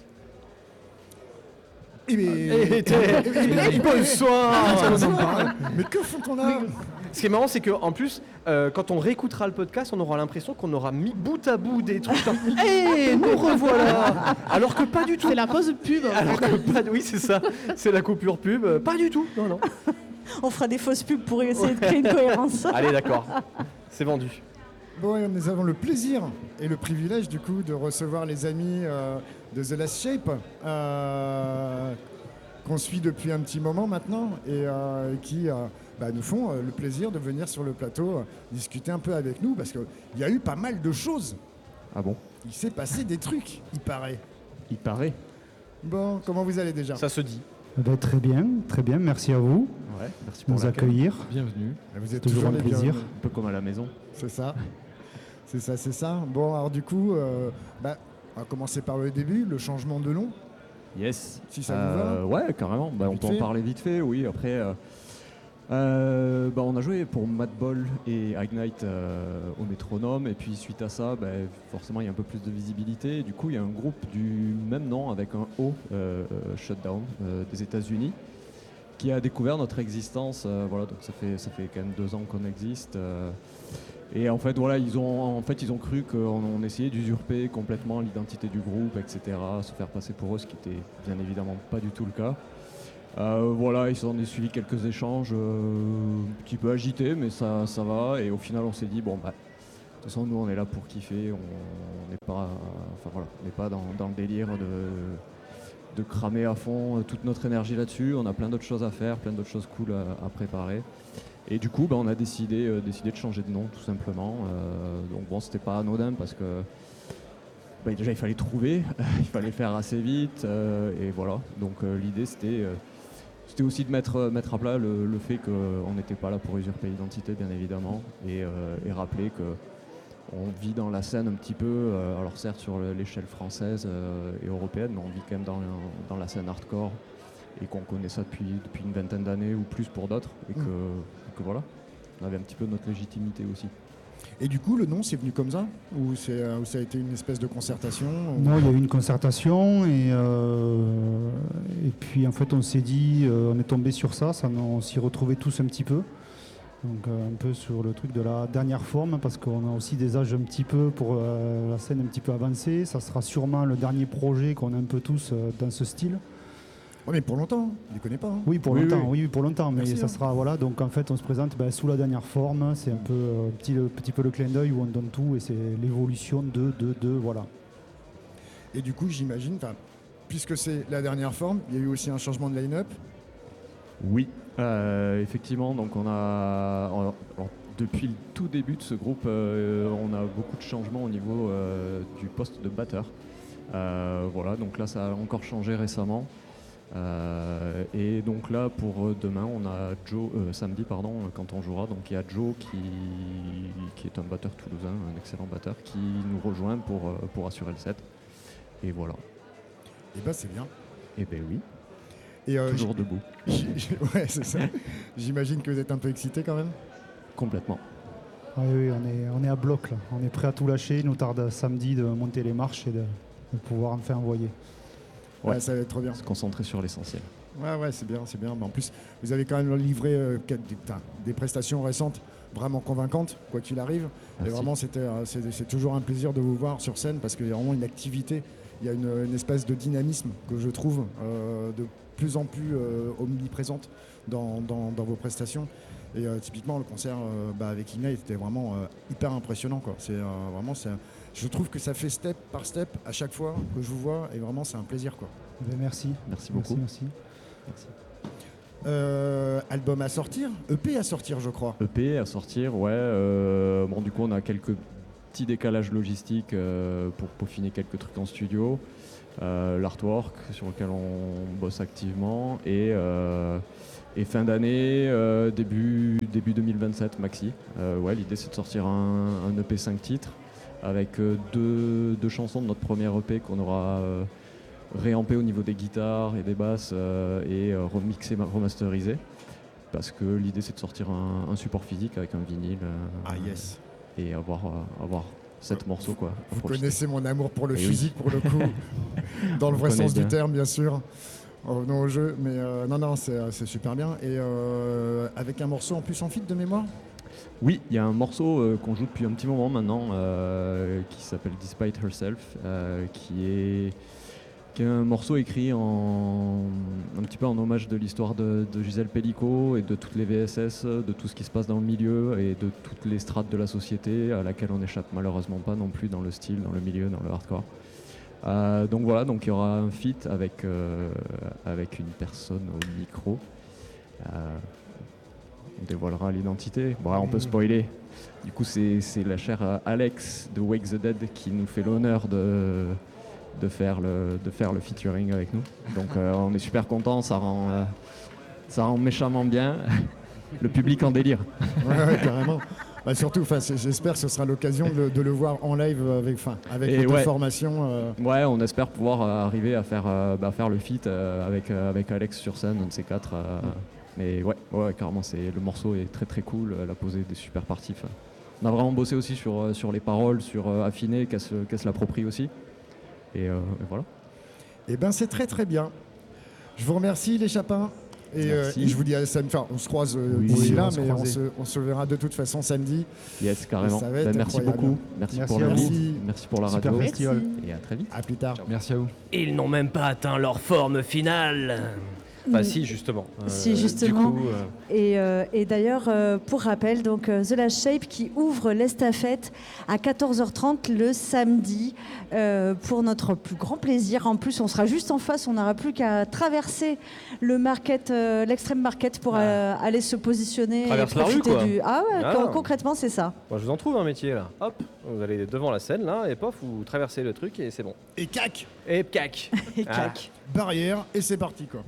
Eh bien, Et t'es- bonsoir. mais que font-on là? Ce qui est marrant, c'est qu'en plus, euh, quand on réécoutera le podcast, on aura l'impression qu'on aura mis bout à bout des trucs comme « Hé, nous revoilà !» Alors que pas du tout. C'est la pause pub. en Alors fait. que pas, oui, c'est ça. C'est la coupure pub. Euh, Pas du tout. Non, non. On fera des fausses pubs pour essayer de créer une cohérence. Allez, d'accord. C'est vendu. Bon, et nous avons le plaisir et le privilège du coup de recevoir les amis euh, de The Last Shape euh, qu'on suit depuis un petit moment maintenant et euh, qui euh, bah, nous font euh, le plaisir de venir sur le plateau euh, discuter un peu avec nous parce qu'il y a eu pas mal de choses. Ah bon? Il s'est passé des trucs, il paraît. Il paraît. Bon, comment vous allez déjà? Ça se dit. Eh ben, très bien, très bien, merci à vous Ouais, merci de pour nous l'accueil. accueillir. Bienvenue. Vous êtes toujours toujours un les plaisir. bienvenus. Un peu comme à la maison. C'est ça. C'est ça, c'est ça. Bon, alors du coup, euh, bah, on va commencer par le début, le changement de nom. Yes. Si ça vous va. Euh, Ouais, carrément. Bah, on Vite peut fait. en parler vite fait, oui. Après, euh, euh, bah, on a joué pour Madball et Ignite euh, au métronome. Et puis suite à ça, bah, forcément, il y a un peu plus de visibilité. Et du coup, il y a un groupe du même nom avec un O, euh, euh, Shutdown, euh, des États-Unis, qui a découvert notre existence. euh, voilà, donc ça fait, ça fait quand même deux ans qu'on existe. euh, et en fait, voilà, ils ont, en fait, ils ont cru qu'on on essayait d'usurper complètement l'identité du groupe, et cetera, se faire passer pour eux, ce qui était bien évidemment pas du tout le cas. Euh, voilà, ils s'en est suivi quelques échanges euh, un petit peu agités, mais ça, ça va. Et au final, on s'est dit, bon, bah, de toute façon, nous, on est là pour kiffer. On n'est pas, enfin, voilà, on n'est pas dans, dans le délire de, de cramer à fond toute notre énergie là-dessus. On a plein d'autres choses à faire, plein d'autres choses cool à, à préparer. Et du coup, bah, on a décidé, euh, décidé de changer de nom, tout simplement. Euh, donc bon, c'était pas anodin parce que bah, déjà, il fallait trouver, il fallait faire assez vite, euh, et voilà. Donc euh, l'idée, c'était, euh, c'était aussi de mettre, mettre à plat le, le fait qu'on n'était pas là pour usurper l'identité, bien évidemment, et, euh, et rappeler que on vit dans la scène un petit peu, euh, alors certes sur l'échelle française euh, et européenne, mais on vit quand même dans, dans la scène hardcore, et qu'on connaît ça depuis, depuis une vingtaine d'années ou plus pour d'autres, et que, que voilà, on avait un petit peu notre légitimité aussi. Et du coup, le nom, c'est venu comme ça? Ou, c'est, euh, ou ça a été une espèce de concertation ou- Non, il y a eu une concertation et, euh, et puis en fait on s'est dit, euh, on est tombé sur ça, ça on s'y retrouvait tous un petit peu. Donc euh, un peu sur le truc de la dernière forme parce qu'on a aussi des âges un petit peu pour euh, la scène un petit peu avancée. Ça sera sûrement le dernier projet qu'on a un peu tous euh, dans ce style. Ouais, mais pour longtemps, je ne connais pas. hein. Oui, pour Oui, longtemps, oui. oui, pour longtemps, mais Merci, ça hein. sera voilà. Donc en fait, on se présente ben, sous la dernière forme. C'est un peu euh, petit, le, petit peu le clin d'œil où on donne tout et c'est l'évolution de de de voilà. Et du coup, j'imagine, enfin, puisque c'est la dernière forme, il y a eu aussi un changement de line-up. Oui, euh, effectivement. Donc on a, alors, depuis le tout début de ce groupe, euh, on a beaucoup de changements au niveau euh, du poste de batteur. Euh, voilà, donc là ça a encore changé récemment. Euh, et donc là pour demain, on a Joe, euh, samedi pardon, quand on jouera. Donc il y a Joe qui, qui est un batteur toulousain, un excellent batteur, qui nous rejoint pour, euh, pour assurer le set. Et voilà. Et bah c'est bien. Et ben oui. Et, euh, Toujours j- debout. j- j- ouais, c'est ça. J'imagine que vous êtes un peu excité quand même. Complètement. Ah oui, oui, on est, on est à bloc là. On est prêt à tout lâcher. Il nous tarde samedi de monter les marches et de, de pouvoir enfin envoyer. Ouais. Ouais, ça va être trop bien. Se concentrer sur l'essentiel. Ouais, ouais, c'est bien, c'est bien. Mais en plus, vous avez quand même livré euh, des, des prestations récentes vraiment convaincantes, quoi qu'il arrive. Merci. Et vraiment, c'était, euh, c'est, c'est toujours un plaisir de vous voir sur scène parce qu'il y a vraiment une activité, il y a une, une espèce de dynamisme que je trouve euh, de plus en plus euh, omniprésente dans, dans, dans vos prestations. Et euh, typiquement, le concert euh, bah, avec Ignite était vraiment euh, hyper impressionnant, quoi. C'est, euh, vraiment, c'est, je trouve que ça fait step par step à chaque fois que je vous vois et vraiment, c'est un plaisir, quoi. Ben, merci. Merci beaucoup. Merci, merci. Merci. Euh, album à sortir, E P à sortir, je crois. E P à sortir, ouais. Euh, bon, du coup, on a quelques petits décalages logistiques euh, pour peaufiner quelques trucs en studio. Euh, l'artwork sur lequel on bosse activement et, euh, et fin d'année, euh, début, début deux mille vingt-sept, maxi. Euh, ouais, l'idée c'est de sortir un, un E P cinq titres avec euh, deux, deux chansons de notre premier E P qu'on aura euh, réampé au niveau des guitares et des basses euh, et euh, remixé, remasterisé. Parce que l'idée c'est de sortir un, un support physique avec un vinyle euh, Ah yes. et avoir, euh, avoir sept morceaux, quoi. Vous Profiter. connaissez mon amour pour le Et physique, oui. pour le coup, dans le On vrai connaît sens du bien. terme, bien sûr. Revenons au jeu, mais euh, non, non, c'est, c'est super bien. Et euh, avec un morceau en plus en feat de mémoire. Oui, il y a un morceau euh, qu'on joue depuis un petit moment maintenant euh, qui s'appelle Despite Herself, euh, qui, est, qui est un morceau écrit en, un petit peu en hommage de l'histoire de, de Gisèle Pellico et de toutes les V S S, de tout ce qui se passe dans le milieu et de toutes les strates de la société à laquelle on n'échappe malheureusement pas non plus dans le style, dans le milieu, dans le hardcore. Euh, donc voilà, donc il y aura un feat avec, euh, avec une personne au micro. Euh, on dévoilera l'identité. Bon, on peut spoiler. Du coup, c'est, c'est la chère euh, Alex de Wake the Dead qui nous fait l'honneur de, de, faire, le, de faire le featuring avec nous. Donc euh, on est super contents, ça rend, euh, ça rend méchamment bien. Le public en délire. Ouais, ouais, carrément. Bah, surtout, j'espère que ce sera l'occasion de, de le voir en live avec, avec Et les deux ouais. formations. Euh... Ouais, on espère pouvoir euh, arriver à faire, euh, bah, faire le feat euh, avec, euh, avec Alex sur scène, un de ces quatre. Euh, mm. Mais ouais, ouais, carrément, c'est, le morceau est très très cool, elle a posé des super parties. Fin. On a vraiment bossé aussi sur, euh, sur les paroles, sur euh, affiner, qu'elle se, qu'elle se l'approprie aussi. Et, euh, et voilà. Et ben c'est très très bien. Je vous remercie les Chapins. Et, euh, et je vous dis à samedi, enfin, on se croise euh, oui, d'ici oui, là, on se mais on croise. se, on se verra de toute façon samedi. Yes, carrément. Ça va être ben, merci incroyable. beaucoup. Merci, Merci pour à l'invite. vous. Merci pour la Super radio. festival. Et à très vite. À plus tard. Merci à vous. Ils n'ont même pas atteint leur forme finale. Enfin, si, justement. Si, Euh, justement. Du coup, euh, Et, euh, et d'ailleurs, euh, pour rappel, donc, euh, The Last Shape qui ouvre l'estafette à quatorze heures trente le samedi euh, pour notre plus grand plaisir. En plus, on sera juste en face, on n'aura plus qu'à traverser le market, euh, l'extrême market pour euh, aller se positionner Traverse et la rue, profiter quoi. du. Ah ouais, Ah. con- concrètement, c'est ça. moi, je vous en trouve un métier là. Hop, vous allez devant la scène là, et pof, vous traversez le truc et c'est bon. Et cac, Et cac. Et Ah. clac. barrière, et c'est parti quoi.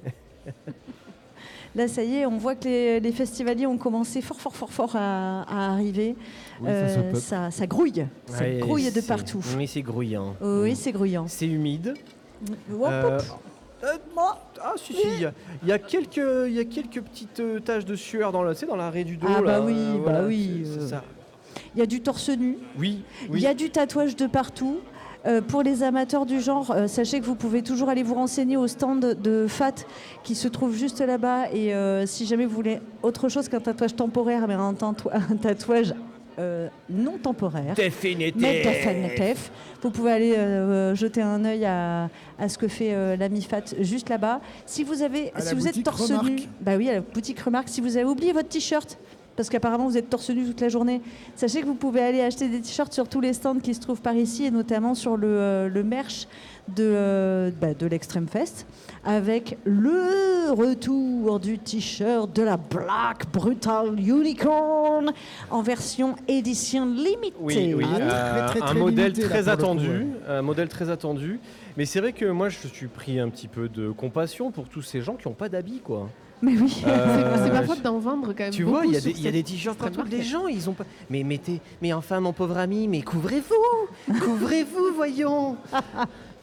Là, ça y est, on voit que les, les festivaliers ont commencé fort, fort, fort, fort à, à arriver. Oui, ça se peuple. ça, ça grouille. Ça Ouais, grouille de c'est- partout. Oui, c'est grouillant. Oui, c'est grouillant. C'est humide. Hop, Euh, hop. euh, ah si si, il y a- il y, a quelques, il y a quelques petites euh, taches de sueur dans le, tu sais, dans l'arrêt du dos. Ah bah là, oui, euh, bah voilà, oui, c'est- c'est euh. ça. Il y a du torse nu. Oui, Il oui. y a du tatouage de partout. Euh, pour les amateurs du genre, euh, sachez que vous pouvez toujours aller vous renseigner au stand de F A T qui se trouve juste là-bas. Et euh, si jamais vous voulez autre chose qu'un tatouage temporaire, mais un, tatou- un tatouage euh, non temporaire, Définitif. mais définitif, vous pouvez aller euh, jeter un œil à, à ce que fait euh, l'ami F A T juste là-bas. Si vous avez, À la si vous êtes boutique torse Remarque. nu, bah oui, à la boutique Remarque. Si vous avez oublié votre t-shirt, parce qu'apparemment vous êtes torse nu toute la journée, sachez que vous pouvez aller acheter des t-shirts sur tous les stands qui se trouvent par ici, et notamment sur le, euh, le merch de, euh, bah, de l'Extreme Fest, avec le retour du t-shirt de la Black Brutal Unicorn en version édition limitée. Oui, oui, Ah, très, euh, très, très un modèle limité, là, très pour le attendu, coup, ouais. un modèle très attendu. Mais c'est vrai que moi, je suis pris un petit peu de compassion pour tous ces gens qui n'ont pas d'habits, quoi. Mais oui. Euh, c'est, c'est pas je- faute d'en vendre quand même. Tu vois, beaucoup il y a sur des, il y a cette des t-shirts extrême partout. Les market. gens, ils ont pas. Mais mettez, mais enfin, mon pauvre ami, mais couvrez-vous, couvrez-vous, voyons.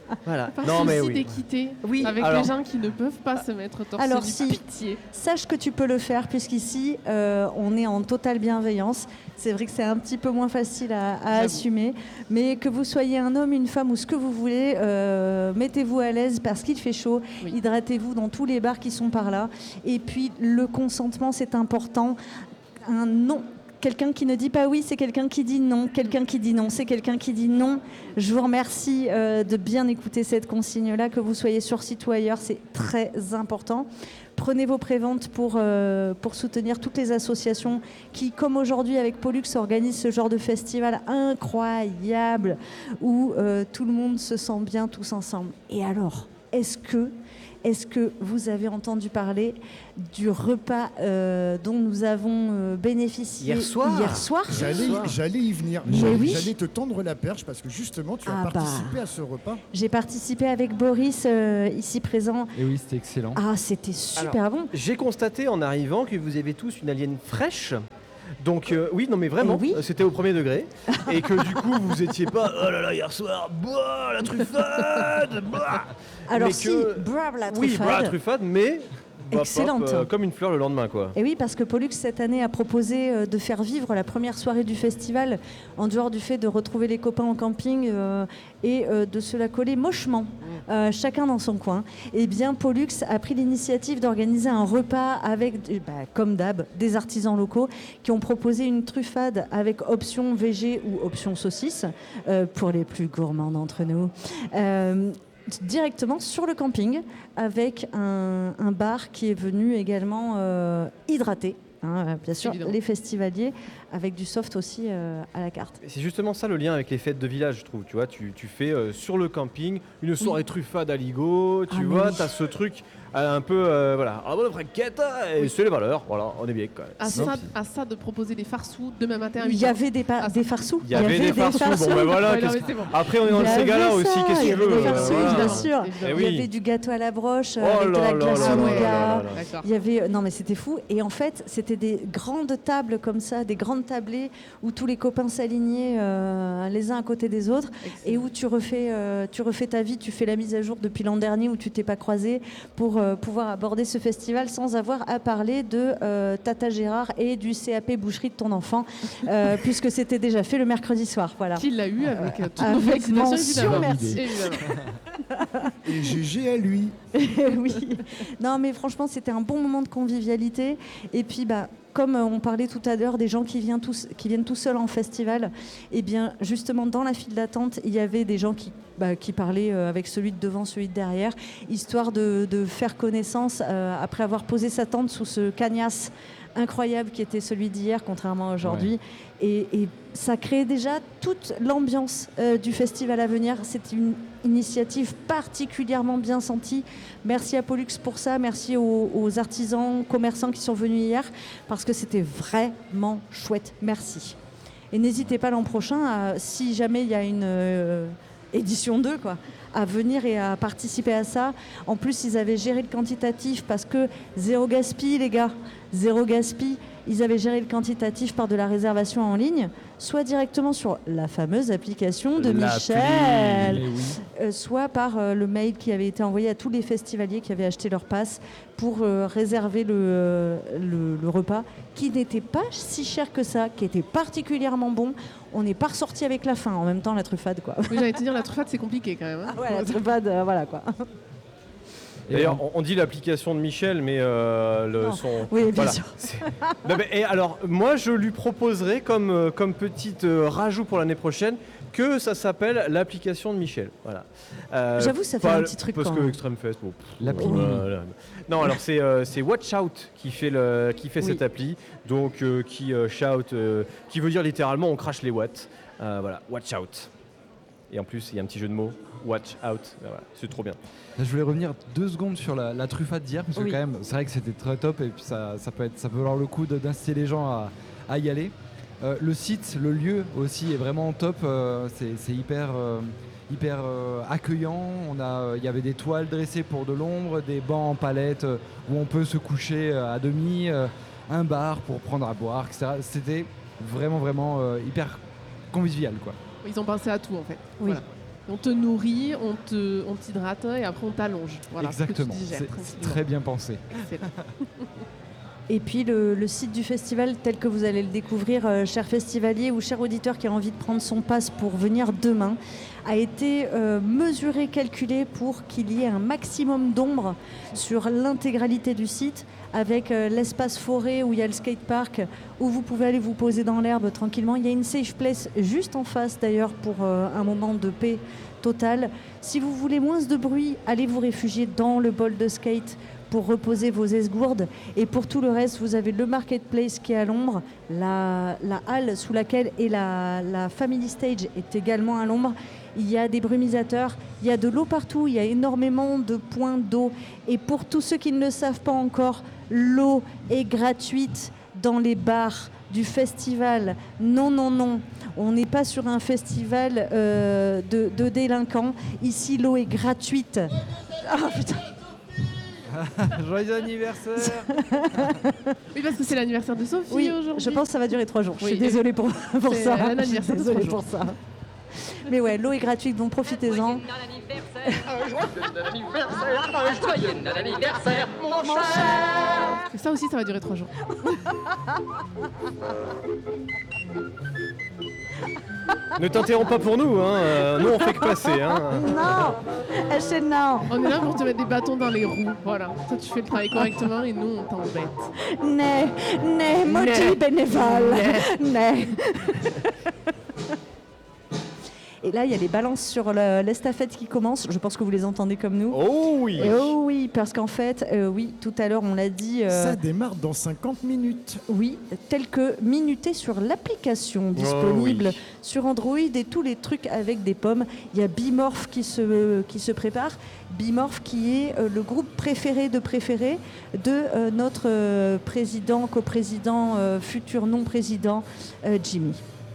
Voilà. Par Non, mais souci oui. d'équité, Oui, avec alors- les gens qui ne peuvent pas se mettre torse Alors, nu, si. pitié. Sache que tu peux le faire, puisqu'ici, euh, on est en totale bienveillance. C'est vrai que c'est un petit peu moins facile à, à J'avoue. assumer, mais que vous soyez un homme, une femme ou ce que vous voulez, euh, mettez-vous à l'aise parce qu'il fait chaud. Oui. Hydratez-vous dans tous les bars qui sont par là. Et puis, le consentement, c'est important. Un non. Quelqu'un qui ne dit pas oui, c'est quelqu'un qui dit non. Quelqu'un qui dit non, c'est quelqu'un qui dit non. Je vous remercie euh, de bien écouter cette consigne-là, que vous soyez sur site ou ailleurs, c'est très important. Prenez vos préventes pour, euh, pour soutenir toutes les associations qui, comme aujourd'hui avec Pollux, organisent ce genre de festival incroyable où euh, tout le monde se sent bien tous ensemble. Et alors, est-ce que Est-ce que vous avez entendu parler du repas euh, dont nous avons euh, bénéficié Hier soir. hier soir J'allais, j'allais y venir. Mais J'allais, oui. j'allais te tendre la perche parce que justement, tu as Ah bah. participé à ce repas. J'ai participé avec Boris, euh, ici présent. Et oui, c'était excellent. Ah, c'était super Alors, bon. J'ai constaté en arrivant que vous avez tous une alien fraîche. Donc euh, oui, non mais vraiment, Eh oui. euh, c'était au premier degré. Et que du coup, vous étiez pas, oh là là, hier soir, bah, la truffade, bah. Alors Mais si, que- brave la Oui, truffade. bah, la truffade, mais bah, Excellente. pop, euh, comme une fleur le lendemain, quoi. Et oui, parce que Pollux, cette année, a proposé euh, de faire vivre la première soirée du festival, en dehors du fait de retrouver les copains en camping euh, et euh, de se la coller mochement, euh, chacun dans son coin. Et bien, Pollux a pris l'initiative d'organiser un repas avec, euh, bah, comme d'hab, des artisans locaux qui ont proposé une truffade avec option végé ou option saucisse, euh, pour les plus gourmands d'entre nous. Euh, directement sur le camping avec un, un bar qui est venu également euh, hydrater, hein, bien sûr, Évidemment. les festivaliers avec du soft aussi euh, à la carte. Et c'est justement ça le lien avec les fêtes de village, je trouve. Tu vois, tu, tu fais euh, sur le camping une soirée truffade à Ligo, tu Ah, mais vois, oui. tu as ce truc euh, un peu, euh, voilà, ah bon, franquette, et c'est les valeurs, voilà, on est bien quand même. À Non, ça, puis- à ça de proposer des farceaux demain matin à Il huit y heures. avait des, pa- Ah, des farceaux. Il y avait des farceaux, bon ben voilà, Ouais, non, qu'est-ce mais que- c'est bon. après on est dans Il le y Ségala avait aussi, ça, qu'est-ce que il y tu avait veux des euh, farceaux, voilà. bien sûr. Eh Évidemment. Il y oui. avait du gâteau à la broche euh, Oh avec de là la là glace là là nougat. là là là. D'accord. Il y avait, non mais c'était fou. Et en fait, c'était des grandes tables comme ça, des grandes tablées où tous les copains s'alignaient euh, les uns à côté des autres et où tu refais, euh, tu refais ta vie, tu fais la mise à jour depuis l'an dernier où tu t'es pas croisé pour euh, pouvoir aborder ce festival sans avoir à parler de euh, Tata Gérard et du C A P boucherie de ton enfant, euh, puisque c'était déjà fait le mercredi soir. Voilà. Qui l'a eu avec euh, toutes nos Avec félicitations, mention, évidemment. merci. Évidemment. Et G G à lui. Oui. Non, mais franchement, c'était un bon moment de convivialité. Et puis, bah, comme euh, on parlait tout à l'heure des gens qui viennent, tous, qui viennent tout seuls en festival, et bien, justement, dans la file d'attente, il y avait des gens qui, bah, qui parlaient euh, avec celui de devant, celui de derrière, histoire de, de faire connaissance euh, après avoir posé sa tente sous ce cagnas incroyable qui était celui d'hier, contrairement à aujourd'hui. Et, et ça crée déjà toute l'ambiance euh, du festival à venir. C'est une initiative particulièrement bien sentie. Merci à Pollux pour ça. Merci aux, aux artisans, commerçants qui sont venus hier, parce que c'était vraiment chouette. Merci. Et n'hésitez pas l'an prochain, à, si jamais il y a une euh, édition deux, quoi, à venir et à participer à ça. En plus, ils avaient géré le quantitatif parce que zéro gaspille, les gars. Zéro gaspille. Ils avaient géré le quantitatif par de la réservation en ligne, soit directement sur la fameuse application de L'appli. Michel, Eh oui. euh, soit par euh, le mail qui avait été envoyé à tous les festivaliers qui avaient acheté leur passe pour euh, réserver le, euh, le, le repas, qui n'était pas si cher que ça, qui était particulièrement bon. On n'est pas ressorti avec la faim en même temps, la truffade, quoi. Oui, j'allais te dire, la truffade, c'est compliqué quand même. hein. Ah ouais, la truffade, euh, voilà, quoi. D'ailleurs, on, on dit l'application de Michel, mais euh, le, Non. son. Oui, bien voilà. sûr. C'est- Non, mais, et alors, moi, je lui proposerai comme, euh, comme petite euh, rajout pour l'année prochaine que ça s'appelle l'application de Michel. Voilà. Euh, J'avoue, ça fait pas- un petit truc Parce quand que même. Extreme Fest, bon, pff, L'appli voilà. Non, alors c'est euh, c'est Watch Out qui fait, le, qui fait Oui. cette appli, donc euh, qui euh, shout, euh, qui veut dire littéralement on crache les watts. Euh, voilà, Watch Out. Et en plus, il y a un petit jeu de mots, Watch Out. Ben voilà, c'est trop bien. Là, je voulais revenir deux secondes sur la, la truffade d'hier, parce que Oui. quand même, c'est vrai que c'était très top, et puis ça, ça peut être, ça peut valoir le coup de- d'inciter les gens à, à y aller. Euh, le site, le lieu aussi est vraiment top. euh, c'est, c'est hyper, euh, hyper euh, accueillant. On a, euh, il y avait des toiles dressées pour de l'ombre, des bancs en palette euh, où on peut se coucher euh, à demi, euh, un bar pour prendre à boire, et cetera. C'était vraiment, vraiment euh, hyper convivial, quoi. Ils ont pensé à tout en fait. Oui. Voilà. On te nourrit, on te, on t'hydrate et après on t'allonge. Voilà, Exactement, ce que tu digères c'est tranquillement. très bien pensé. Excellent. Et puis le, le site du festival tel que vous allez le découvrir, euh, cher festivalier ou cher auditeur qui a envie de prendre son pass pour venir demain, a été euh, mesuré, calculé pour qu'il y ait un maximum d'ombre sur l'intégralité du site, avec euh, l'espace forêt où il y a le skatepark, où vous pouvez aller vous poser dans l'herbe tranquillement. Il y a une safe place juste en face d'ailleurs pour euh, un moment de paix totale. Si vous voulez moins de bruit, allez vous réfugier dans le bol de skate pour reposer vos esgourdes. Et pour tout le reste, vous avez le marketplace qui est à l'ombre, la, la halle sous laquelle est la, la family stage est également à l'ombre. Il y a des brumisateurs, il y a de l'eau partout, il y a énormément de points d'eau. Et pour tous ceux qui ne le savent pas encore, l'eau est gratuite dans les bars du festival. Non, non, non, on n'est pas sur un festival euh, de, de délinquants. Ici, l'eau est gratuite. Ah putain. Joyeux anniversaire. Oui, parce que c'est l'anniversaire de Sophie Oui, aujourd'hui. je pense que ça va durer trois jours. Oui. Je suis désolée pour, pour C'est ça. un Je suis anniversaire de désolée trois pour ça. Mais ouais, l'eau est gratuite, donc profitez-en. Joyeux anniversaire, joyeux anniversaire, mon cher. Ça aussi, ça va durer trois jours. Ne t'interromps pas pour nous, hein. euh, nous on fait que passer. Hein. Non, Achille, non. On est là pour te mettre des bâtons dans les roues. Voilà. Toi, tu fais le travail correctement et nous, on t'embête. Né, né, maudit Né. bénévole. Né. Et là, il y a les balances sur le- l'estafette qui commencent. Je pense que vous les entendez comme nous. Oh oui. Et oh oui, parce qu'en fait, euh, oui, tout à l'heure, on l'a dit. euh, Ça démarre dans cinquante minutes. Oui, tel que minuté sur l'application disponible Oh oui. sur Android et tous les trucs avec des pommes. Il y a Bimorph qui se, qui se prépare. Bimorph qui est euh, le groupe préféré de préférés de euh, notre euh, président, coprésident, euh, futur non-président, euh, Jimmy.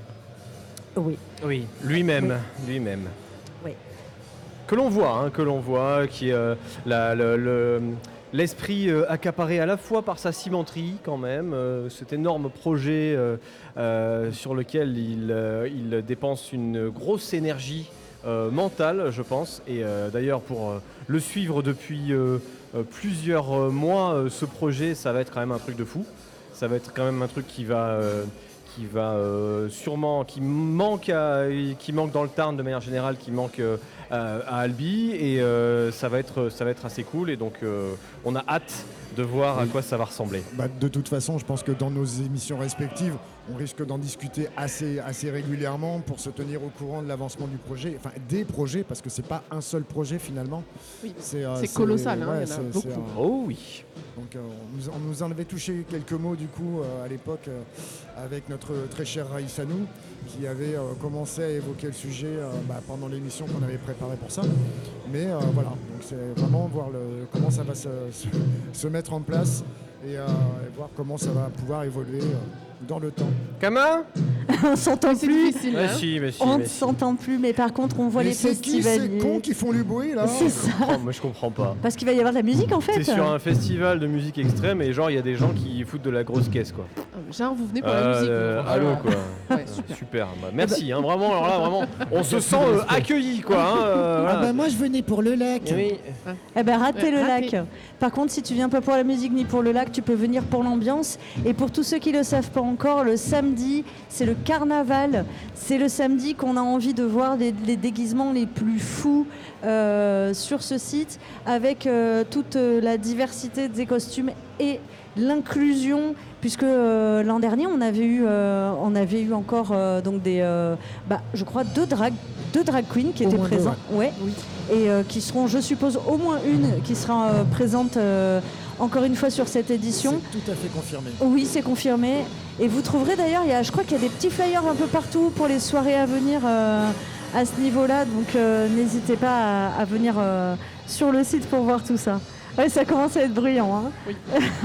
Oui. Oui, lui-même, lui-même. Oui. Que l'on voit, hein, que l'on voit, qui est euh, la- le- le- l'esprit euh, accaparé à la fois par sa cimenterie quand même, euh, cet énorme projet euh, euh, sur lequel il, euh, il dépense une grosse énergie euh, mentale, je pense. Et euh, d'ailleurs, pour euh, le suivre depuis euh, euh, plusieurs euh, mois, euh, ce projet, ça va être quand même un truc de fou. Ça va être quand même un truc qui va... euh, qui va euh, sûrement, qui manque, à- qui manque dans le Tarn de manière générale, qui manque euh, à, à Albi, et euh, ça va être, ça va être assez cool. Et donc, euh, on a hâte de voir à quoi ça va ressembler. Bah, de toute façon, je pense que dans nos émissions respectives, on risque d'en discuter assez, assez régulièrement pour se tenir au courant de l'avancement du projet, enfin des projets, parce que c'est pas un seul projet finalement. Oui. C'est euh, C'est colossal, hein, ouais, il y en a c'est- beaucoup. c'est un- Oh oui. Donc euh, on, nous, on nous en avait touché quelques mots du coup euh, à l'époque euh, avec notre très cher Raïsanou qui avait euh, commencé à évoquer le sujet euh, bah, pendant l'émission qu'on avait préparée pour ça. Mais euh, voilà, donc c'est vraiment voir le, comment ça va se, se- se mettre en place et, euh, et voir comment ça va pouvoir évoluer euh, dans le temps. Kama On s'entend C'est plus. difficile. Mais hein. si, mais si, On mais ne si. s'entend plus, mais par contre, on voit Mais les c'est qui ces festivaliers. cons qui font du bruit là? C'est ça. Oh, moi je comprends pas. Parce qu'il va y avoir de la musique en fait. C'est sur un festival de musique extrême et genre il y a des gens qui foutent de la grosse caisse quoi. Ah, mais Genre, vous venez pour la Euh, musique. euh, vous. allô Voilà. quoi. Ouais, super. Super. Bah, merci. Hein, vraiment, alors là vraiment, on se sent euh, accueilli quoi. Hein, euh, Ah voilà. bah moi je venais pour le lac. Oui. Eh ben ratez Ouais, le raté. lac. Par contre, si tu viens pas pour la musique ni pour le lac, tu peux venir pour l'ambiance. Et pour tous ceux qui le savent pas encore, le samedi, c'est le carnaval. C'est le samedi qu'on a envie de voir les, les déguisements les plus fous euh, sur ce site, avec euh, toute euh, la diversité des costumes et l'inclusion, puisque euh, l'an dernier on avait eu, euh, on avait eu encore euh, donc des, euh, bah, je crois deux drag, deux drag queens qui Au étaient moins deux, présents, ouais, et euh, qui seront, je suppose, au moins une qui sera euh, présente euh, encore une fois sur cette édition. C'est tout à fait confirmé. Oui, c'est confirmé. Et vous trouverez d'ailleurs, il y a, je crois qu'il y a des petits flyers un peu partout pour les soirées à venir euh, à ce niveau-là. Donc euh, n'hésitez pas à, à venir euh, sur le site pour voir tout ça. Ouais, ça commence à être bruyant. Hein.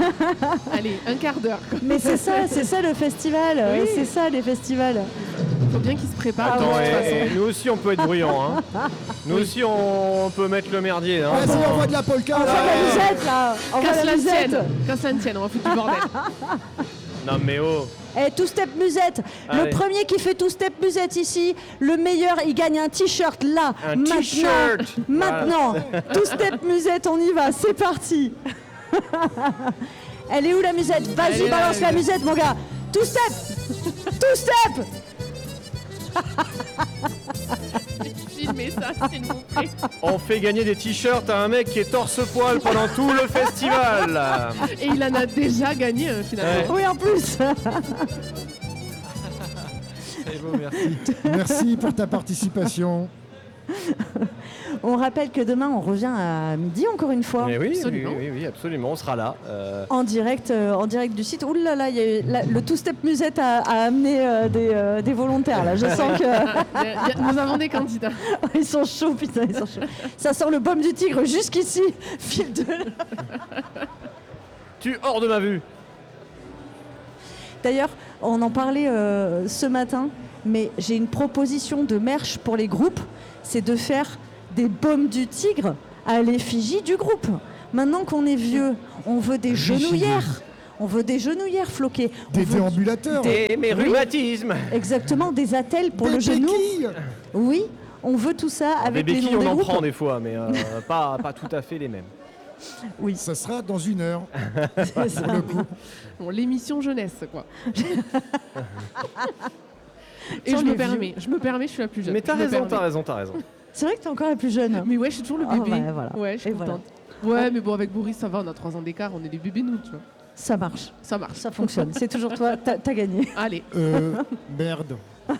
Allez, un quart d'heure. quoi. Mais c'est ça, c'est ça le festival. Oui. euh, C'est ça les festivals. Faut bien qu'ils se préparent. Attends, de toute et- façon. et nous aussi on peut être bruyant. Hein. Nous aussi on peut mettre le merdier. Hein. Vas-y, on voit de la polka On là. voit la musette là. On voit Qu'à la cela ne musette. tienne. Qu'à cela ne tienne, on va foutre du bordel. Non mais oh. Eh, Two Step Musette, Allez. le premier qui fait Two Step Musette ici, le meilleur, il gagne un t-shirt là, Un maintenant. t-shirt. Maintenant, Two Step Musette, on y va, c'est parti. Elle est où la musette? Vas-y, Elle est là, balance la elle est là. musette, mon gars. Two Step, Two Step. Filmez ça, s'il vous plaît. On fait gagner des t-shirts à un mec qui est torse-poil pendant tout le festival. Et il en a déjà gagné un, finalement. Oui, en plus. C'est beau, merci. Merci pour ta participation. On rappelle que demain, on revient à midi encore une fois. Mais oui, oui, Absolument. oui, oui, absolument, on sera là. Euh, En direct, euh, en direct du site. Ouh là là, il y a eu la- le Two Step Musette a, a amené euh, des, euh, des volontaires là. Je sens que Il y a- il y a- Nous avons des candidats. ils sont chauds, putain, ils sont chauds. Ça sent le baume du tigre jusqu'ici. Fil de. tu hors de ma vue. D'ailleurs, on en parlait euh, ce matin, mais j'ai une proposition de merch pour les groupes, c'est de faire des baumes du tigre à l'effigie du groupe. Maintenant qu'on est vieux, on veut des genouillères. On veut des genouillères floquées. On Des veut- déambulateurs. Et mes Oui. rhumatismes. Exactement, des attelles pour Des le genou. béquilles. Oui, on veut tout ça Des avec les béquilles, noms on des en groupes. prend des fois, mais euh, pas, pas tout à fait les mêmes. Oui, Ça sera dans une heure. c'est ça. Pour le coup. Bon, l'émission jeunesse, quoi. Et Sur je les me vieux. permets, je me permets, je suis la plus jeune. Mais t'as Je me raison, permets. t'as raison, t'as raison. C'est vrai que t'es encore la plus jeune. Mais ouais, je suis toujours le Ah, bébé. ouais, voilà. Ouais, je suis Et voilà. contente. Ouais, mais bon, avec Boris, ça va, on a trois ans d'écart, on est des bébés, nous, tu vois. Ça marche, Ça marche. ça fonctionne. C'est toujours toi, t'as t'as gagné. Allez. Euh, merde.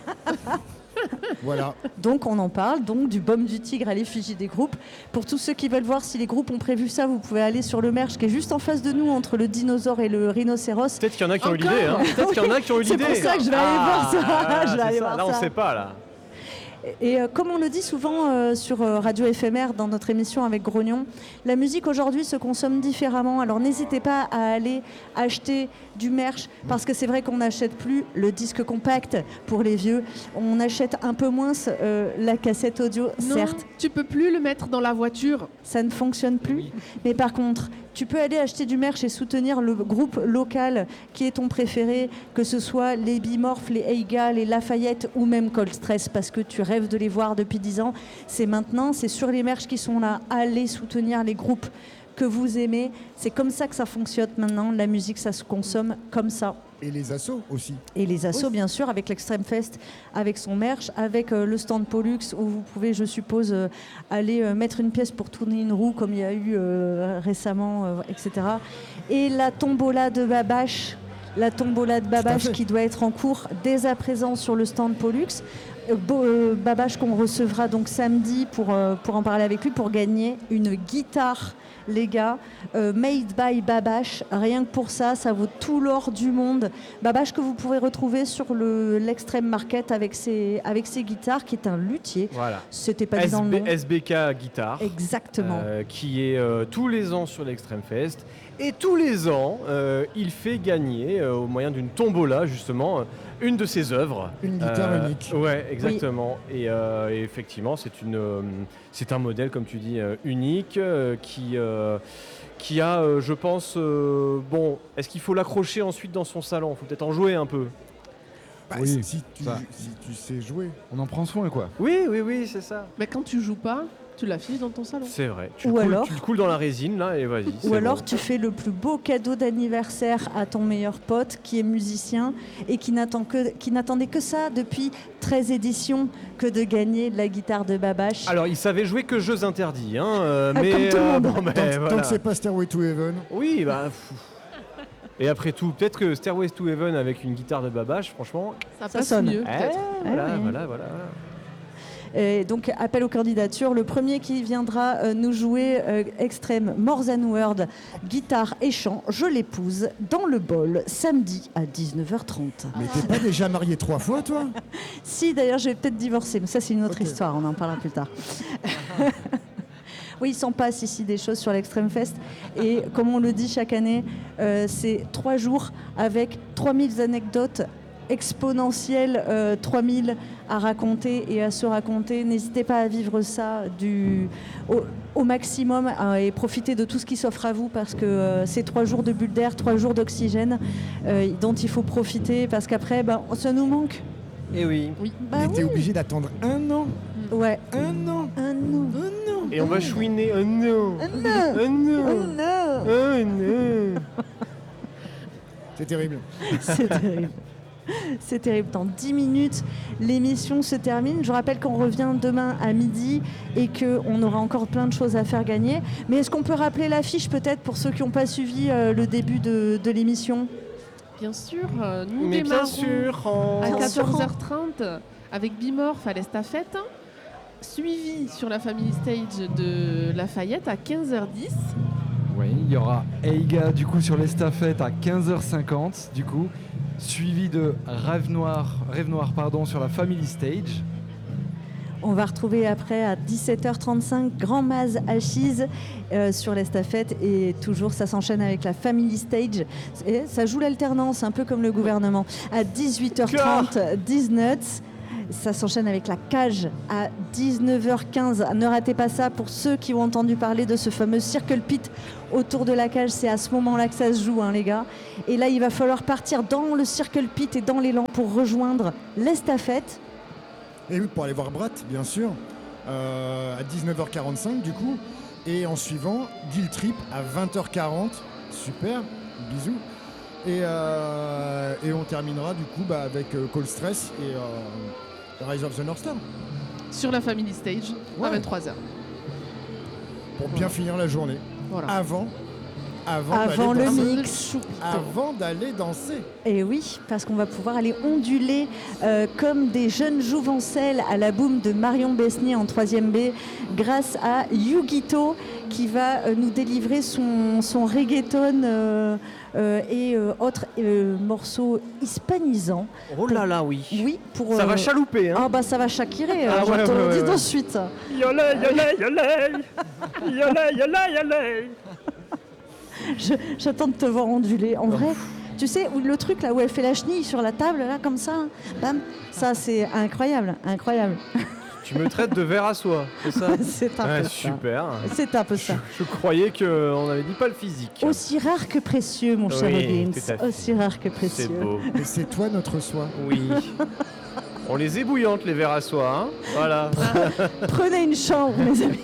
Voilà. Donc on en parle, donc du baume du tigre à l'effigie des groupes. Pour tous ceux qui veulent voir si les groupes ont prévu ça, vous pouvez aller sur le merch qui est juste en face de nous, entre le dinosaure et le rhinocéros. Peut-être qu'il y en a qui ont eu Encore l'idée. Hein. Peut-être qu'il y en a qui ont eu C'est l'idée. pour ça que je vais aller voir ça. Ah, Je vais c'est aller ça. voir Là, on ça. sait pas, là. Et euh, comme on le dit souvent euh, sur euh, Radio F M R dans notre émission avec Grognon, la musique aujourd'hui se consomme différemment. Alors n'hésitez pas à aller acheter du merch parce que c'est vrai qu'on n'achète plus le disque compact pour les vieux. On achète un peu moins euh, la cassette audio, Non, certes. tu peux plus le mettre dans la voiture. Ça ne fonctionne plus. Oui. Mais par contre, tu peux aller acheter du merch et soutenir le groupe local qui est ton préféré, que ce soit les Bimorph, les Eiga, les Lafayette ou même Cold Stress, parce que tu rêves de les voir depuis dix ans. C'est maintenant, c'est sur les merch qui sont là. Allez soutenir les groupes que vous aimez. C'est comme ça que ça fonctionne maintenant. La musique, ça se consomme comme ça. Et les assos aussi. Et les assos, bien sûr, avec l'Extreme Fest, avec son merch, avec euh, le stand Pollux, où vous pouvez, je suppose, euh, aller euh, mettre une pièce pour tourner une roue, comme il y a eu euh, récemment, euh, et cetera. Et la tombola de Babache, la tombola de Babache fait. qui doit être en cours dès à présent sur le stand Pollux. Euh, Bo- euh, Babache qu'on recevra donc samedi pour, euh, pour en parler avec lui, pour gagner une guitare, les gars, euh, made by Babache. Rien que pour ça, ça vaut tout l'or du monde. Babache que vous pourrez retrouver sur le, l'Extreme Market avec ses, avec ses guitares, qui est un luthier. Voilà. C'était pas dit dans le S B, nom. S B K Guitare. Exactement. euh, qui est euh, tous les ans sur l'Extreme Fest. Et tous les ans, euh, il fait gagner, euh, au moyen d'une tombola, justement, euh, une de ses œuvres. Une guitare Euh, unique. Ouais, exactement. Et, euh, et effectivement, c'est une, euh, c'est un modèle, comme tu dis, euh, unique, euh, qui, euh, qui a, euh, je pense, euh, bon, est-ce qu'il faut l'accrocher ensuite dans son salon? Il faut peut-être en jouer un peu. Bah, Oui, si, si tu, ça. si tu sais jouer. On en prend soin, quoi. Oui, oui, oui, c'est ça. Mais quand tu joues pas, tu l'affiches dans ton salon. C'est vrai. Tu, Ou le coules, alors- tu le coules dans la résine, là, et vas-y. Ou c'est alors bon. tu fais le plus beau cadeau d'anniversaire à ton meilleur pote qui est musicien et qui n'attend que, qui n'attendait que ça depuis treize éditions que de gagner la guitare de Babache. Alors, il savait jouer que jeux interdits, hein, euh, Ah, mais comme tout le monde. bon, ben, Tant, tant voilà. que c'est pas Stairway to Heaven. Oui, bah. pff. Et après tout, peut-être que Stairway to Heaven avec une guitare de Babache, franchement. Ça, Ça passe sonne. mieux, eh, peut-être. voilà, Ah oui. voilà, voilà, voilà. Et donc appel aux candidatures. Le premier qui viendra euh, nous jouer euh, Extrême More Than Word, guitare et chant, je l'épouse dans le bol samedi à dix-neuf heures trente. Mais t'es pas déjà marié trois fois, toi? Si, d'ailleurs, je vais peut-être divorcer, mais ça, c'est une autre Ok. histoire, on en parlera plus tard. Oui, il s'en passe ici des choses sur l'Extreme Fest. Et comme on le dit chaque année, euh, c'est trois jours avec trois mille anecdotes exponentielle euh, trois mille à raconter et à se raconter. N'hésitez pas à vivre ça du, au, au maximum euh, et profiter de tout ce qui s'offre à vous parce que euh, c'est trois jours de bulle d'air, trois jours d'oxygène euh, dont il faut profiter parce qu'après, bah, ça nous manque. Et oui. Oui. Bah On était oui. obligé d'attendre un an. Ouais. Un an. Un an. Un an. Et on va chouiner. Oh non. Un Oh an. non. Un an. Oh non. C'est terrible. C'est terrible. C'est terrible. Dans dix minutes, l'émission se termine. Je rappelle qu'on revient demain à midi et qu'on aura encore plein de choses à faire gagner. Mais est-ce qu'on peut rappeler l'affiche peut-être pour ceux qui n'ont pas suivi euh, le début de, de l'émission ? Bien sûr, euh, nous Mais bien démarrons sûr. en- à Bien sûr. quatorze heures trente avec Bimorph à l'estafette, suivi sur la Family Stage de Lafayette à quinze heures dix. Oui, il y aura Eiga du coup sur l'estafette à quinze heures cinquante du coup, suivi de Rêve Noir, Rêve Noir pardon, sur la Family Stage. On va retrouver après à dix-sept heures trente-cinq Grand Maz Achise euh, sur l'estafette et toujours ça s'enchaîne avec la Family Stage. Et ça joue l'alternance, un peu comme le gouvernement. À dix-huit heures trente, Disnuts. Ça s'enchaîne avec la cage à dix-neuf heures quinze. Ne ratez pas ça pour ceux qui ont entendu parler de ce fameux Circle Pit autour de la cage. C'est à ce moment-là que ça se joue, hein, les gars. Et là, il va falloir partir dans le Circle Pit et dans l'élan pour rejoindre l'estafette. Et oui, pour aller voir Brat, bien sûr, euh, à dix-neuf heures quarante-cinq du coup. Et en suivant, Guild Trip à vingt heures quarante. Super, bisous. Et, euh, et on terminera du coup bah, avec euh, Call Stress et euh, Rise of the North Star. Sur la Family Stage à Ouais. vingt-trois heures. Pour bien finir la journée. Voilà. Avant, avant, Avant d'aller le danser. mix. Avant d'aller danser. Et oui, parce qu'on va pouvoir aller onduler euh, comme des jeunes jouvencelles à la boum de Marion Besnier en troisième B grâce à Yugito qui va euh, nous délivrer son, son reggaeton euh, euh, et euh, autres euh, morceaux hispanisants. Oh là là, oui. Oui, pour... Ça euh, va chalouper, hein. Ah bah ça va chakirer, Ah euh, je ouais, te ouais, le ouais, dis ouais. de suite. Yolé, yolé, yolé. Yolé, yolé, yolé. Je- J'attends de te voir onduler. En vrai, tu sais, où le truc là où elle fait la chenille sur la table, là, comme ça, bam, ça c'est incroyable, incroyable. Tu me traites de verre à soie, c'est ça? C'est un Ouais, peu ça. super. C'est un peu ça. Je croyais qu'on avait dit pas le physique. Aussi rare que précieux, mon cher Oui, Higgins. tout à fait. Aussi rare que précieux. C'est beau. Et c'est toi notre soie. Oui. On les ébouillante, les verres à soie, hein. Voilà. Prenez une chambre, mes amis.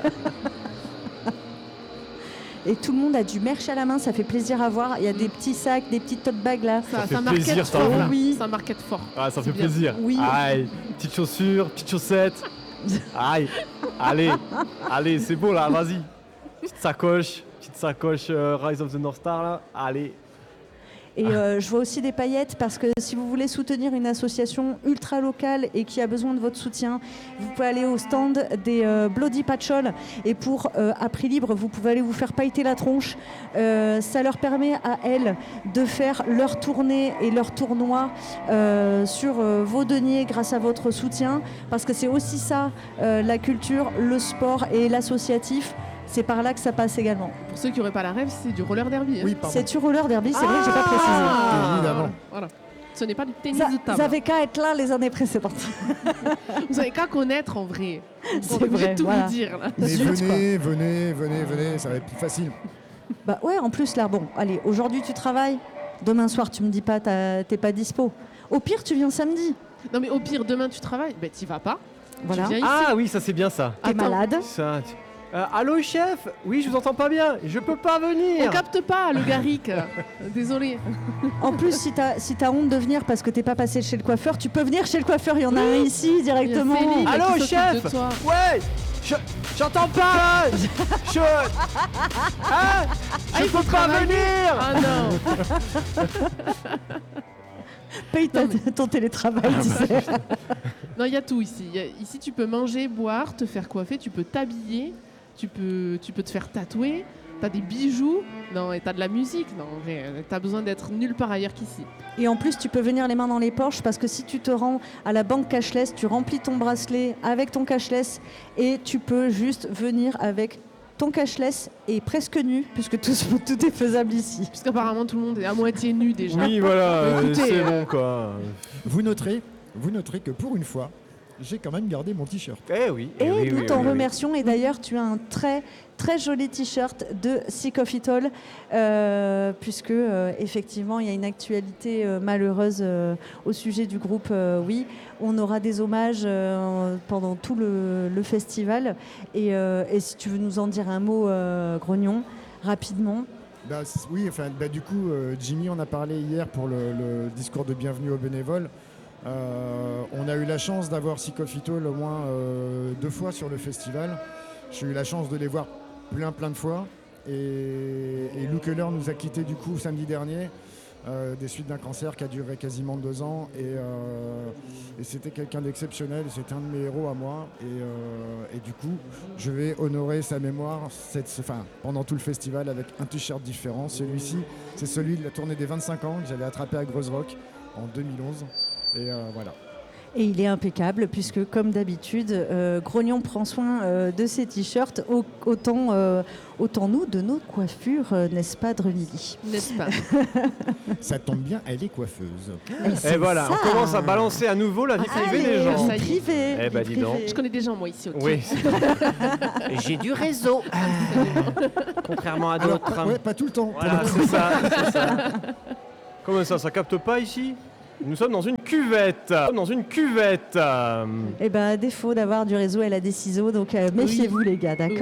Et tout le monde a du merch à la main, ça fait plaisir à voir. Il y a des petits sacs, des petites tote bags là. Ça, fait ça market plaisir, ça, fort. hein. là. Oui. Ça market fort. Ah, ça fait C'est bien. plaisir. Oui. Aïe, petites chaussures, petites chaussettes. Aïe. Allez, allez, c'est bon là, vas-y. Petite sacoche, petite sacoche euh, Rise of the North Star là. Allez. Et euh, je vois aussi des paillettes parce que si vous voulez soutenir une association ultra locale et qui a besoin de votre soutien, vous pouvez aller au stand des euh, Bloody Patchol et pour euh, à prix libre, vous pouvez aller vous faire pailleter la tronche. Euh, ça leur permet à elles de faire leur tournée et leur tournoi euh, sur euh, vos deniers grâce à votre soutien parce que c'est aussi ça, euh, la culture, le sport et l'associatif. C'est par là que ça passe également. Pour ceux qui n'auraient pas la rêve, c'est du roller derby. hein. Oui, pardon. C'est du roller derby, c'est vrai que j'ai pas précisé. Ah, Évidemment. Voilà. Ce n'est pas du tennis Ça- de Vous table. avez qu'à être là les années précédentes. Vous n'avez qu'à connaître en vrai. C'est On est obligé vrai, de tout voilà. vous dire là. Mais Zut, venez, venez, venez, venez, ça va être plus facile. Bah ouais, en plus là, bon, allez, aujourd'hui tu travailles, demain soir tu me dis pas t'as- t'es pas dispo. Au pire, tu viens samedi. Non mais au pire, demain tu travailles, ben t'y vas pas. Voilà. Tu viens ici. Ah oui, ça c'est bien ça. T'es Attends. malade. Ça, tu- Euh, allô chef? Oui, je vous entends pas bien. Je peux pas venir. On capte pas le Garrick. Désolé. En plus, si t'as si t'as honte de venir parce que t'es pas passé chez le coiffeur, tu peux venir chez le coiffeur. Il y en a un ici directement. Il y a Céline. Allô qui s'occupe chef? de toi. Ouais. Je j'entends pas là. Je hein? Je il faut peux pas travailler. venir. Ah non. Paye ta- ton télétravail, tu sais. Non, il y a tout ici. Il y a- ici, tu peux manger, boire, te faire coiffer, tu peux t'habiller, tu peux, tu peux te faire tatouer, t'as des bijoux, non, et t'as de la musique. Non, en vrai, euh, t'as besoin d'être nulle part ailleurs qu'ici. Et en plus, tu peux venir les mains dans les poches parce que si tu te rends à la banque cashless, tu remplis ton bracelet avec ton cashless et tu peux juste venir avec ton cashless est presque nu, puisque tout, tout est faisable ici. Puisqu'apparemment tout le monde est à moitié nu déjà. Oui, voilà, euh, Écoutez, c'est euh, bon quoi. Vous noterez, vous noterez que pour une fois, j'ai quand même gardé mon t-shirt. Eh oui. Et oui, nous oui, t'en oui, oui. remercions. Et d'ailleurs, tu as un très très joli t-shirt de Sick of It All, euh, puisque euh, effectivement, il y a une actualité euh, malheureuse euh, au sujet du groupe. euh, oui, on aura des hommages euh, pendant tout le, le festival. Et, euh, et si tu veux nous en dire un mot, euh, Grognon, rapidement. Bah, c- oui, enfin, bah, du coup, euh, Jimmy en a parlé hier pour le, le discours de bienvenue aux bénévoles. Euh, on a eu la chance d'avoir Sick of It All au moins euh, deux fois sur le festival. J'ai eu la chance de les voir plein plein de fois. Et, et Lou Keller nous a quittés du coup samedi dernier, euh, des suites d'un cancer qui a duré quasiment deux ans. Et, euh, et c'était quelqu'un d'exceptionnel, c'était un de mes héros à moi. Et, euh, et du coup, je vais honorer sa mémoire cette, enfin, pendant tout le festival avec un t-shirt différent. Celui-ci, c'est celui de la tournée des vingt-cinq ans que j'avais attrapé à Grosse Rock en deux mille onze. Et euh, voilà. Et il est impeccable puisque, comme d'habitude, euh, Grognon prend soin euh, de ses t-shirts, au- autant, euh, autant nous de nos coiffures, euh, n'est-ce pas, Dremilly? N'est-ce pas? Ça tombe bien, elle est coiffeuse. Et voilà, ça. on commence à balancer à nouveau la vie privée Allez, des gens. ça y est. Privé, Eh ben, vie dis donc. privée. Je connais des gens, moi, ici, ok. Oui. J'ai du réseau. Contrairement à Alors, d'autres. ouais, pas tout le temps. Voilà, c'est ça, c'est ça. Comment ça, ça capte pas ici? Nous sommes dans une cuvette. Nous sommes Dans une cuvette. Eh ben, à défaut d'avoir du réseau, elle a des ciseaux, donc euh, méfiez-vous, les gars, d'accord?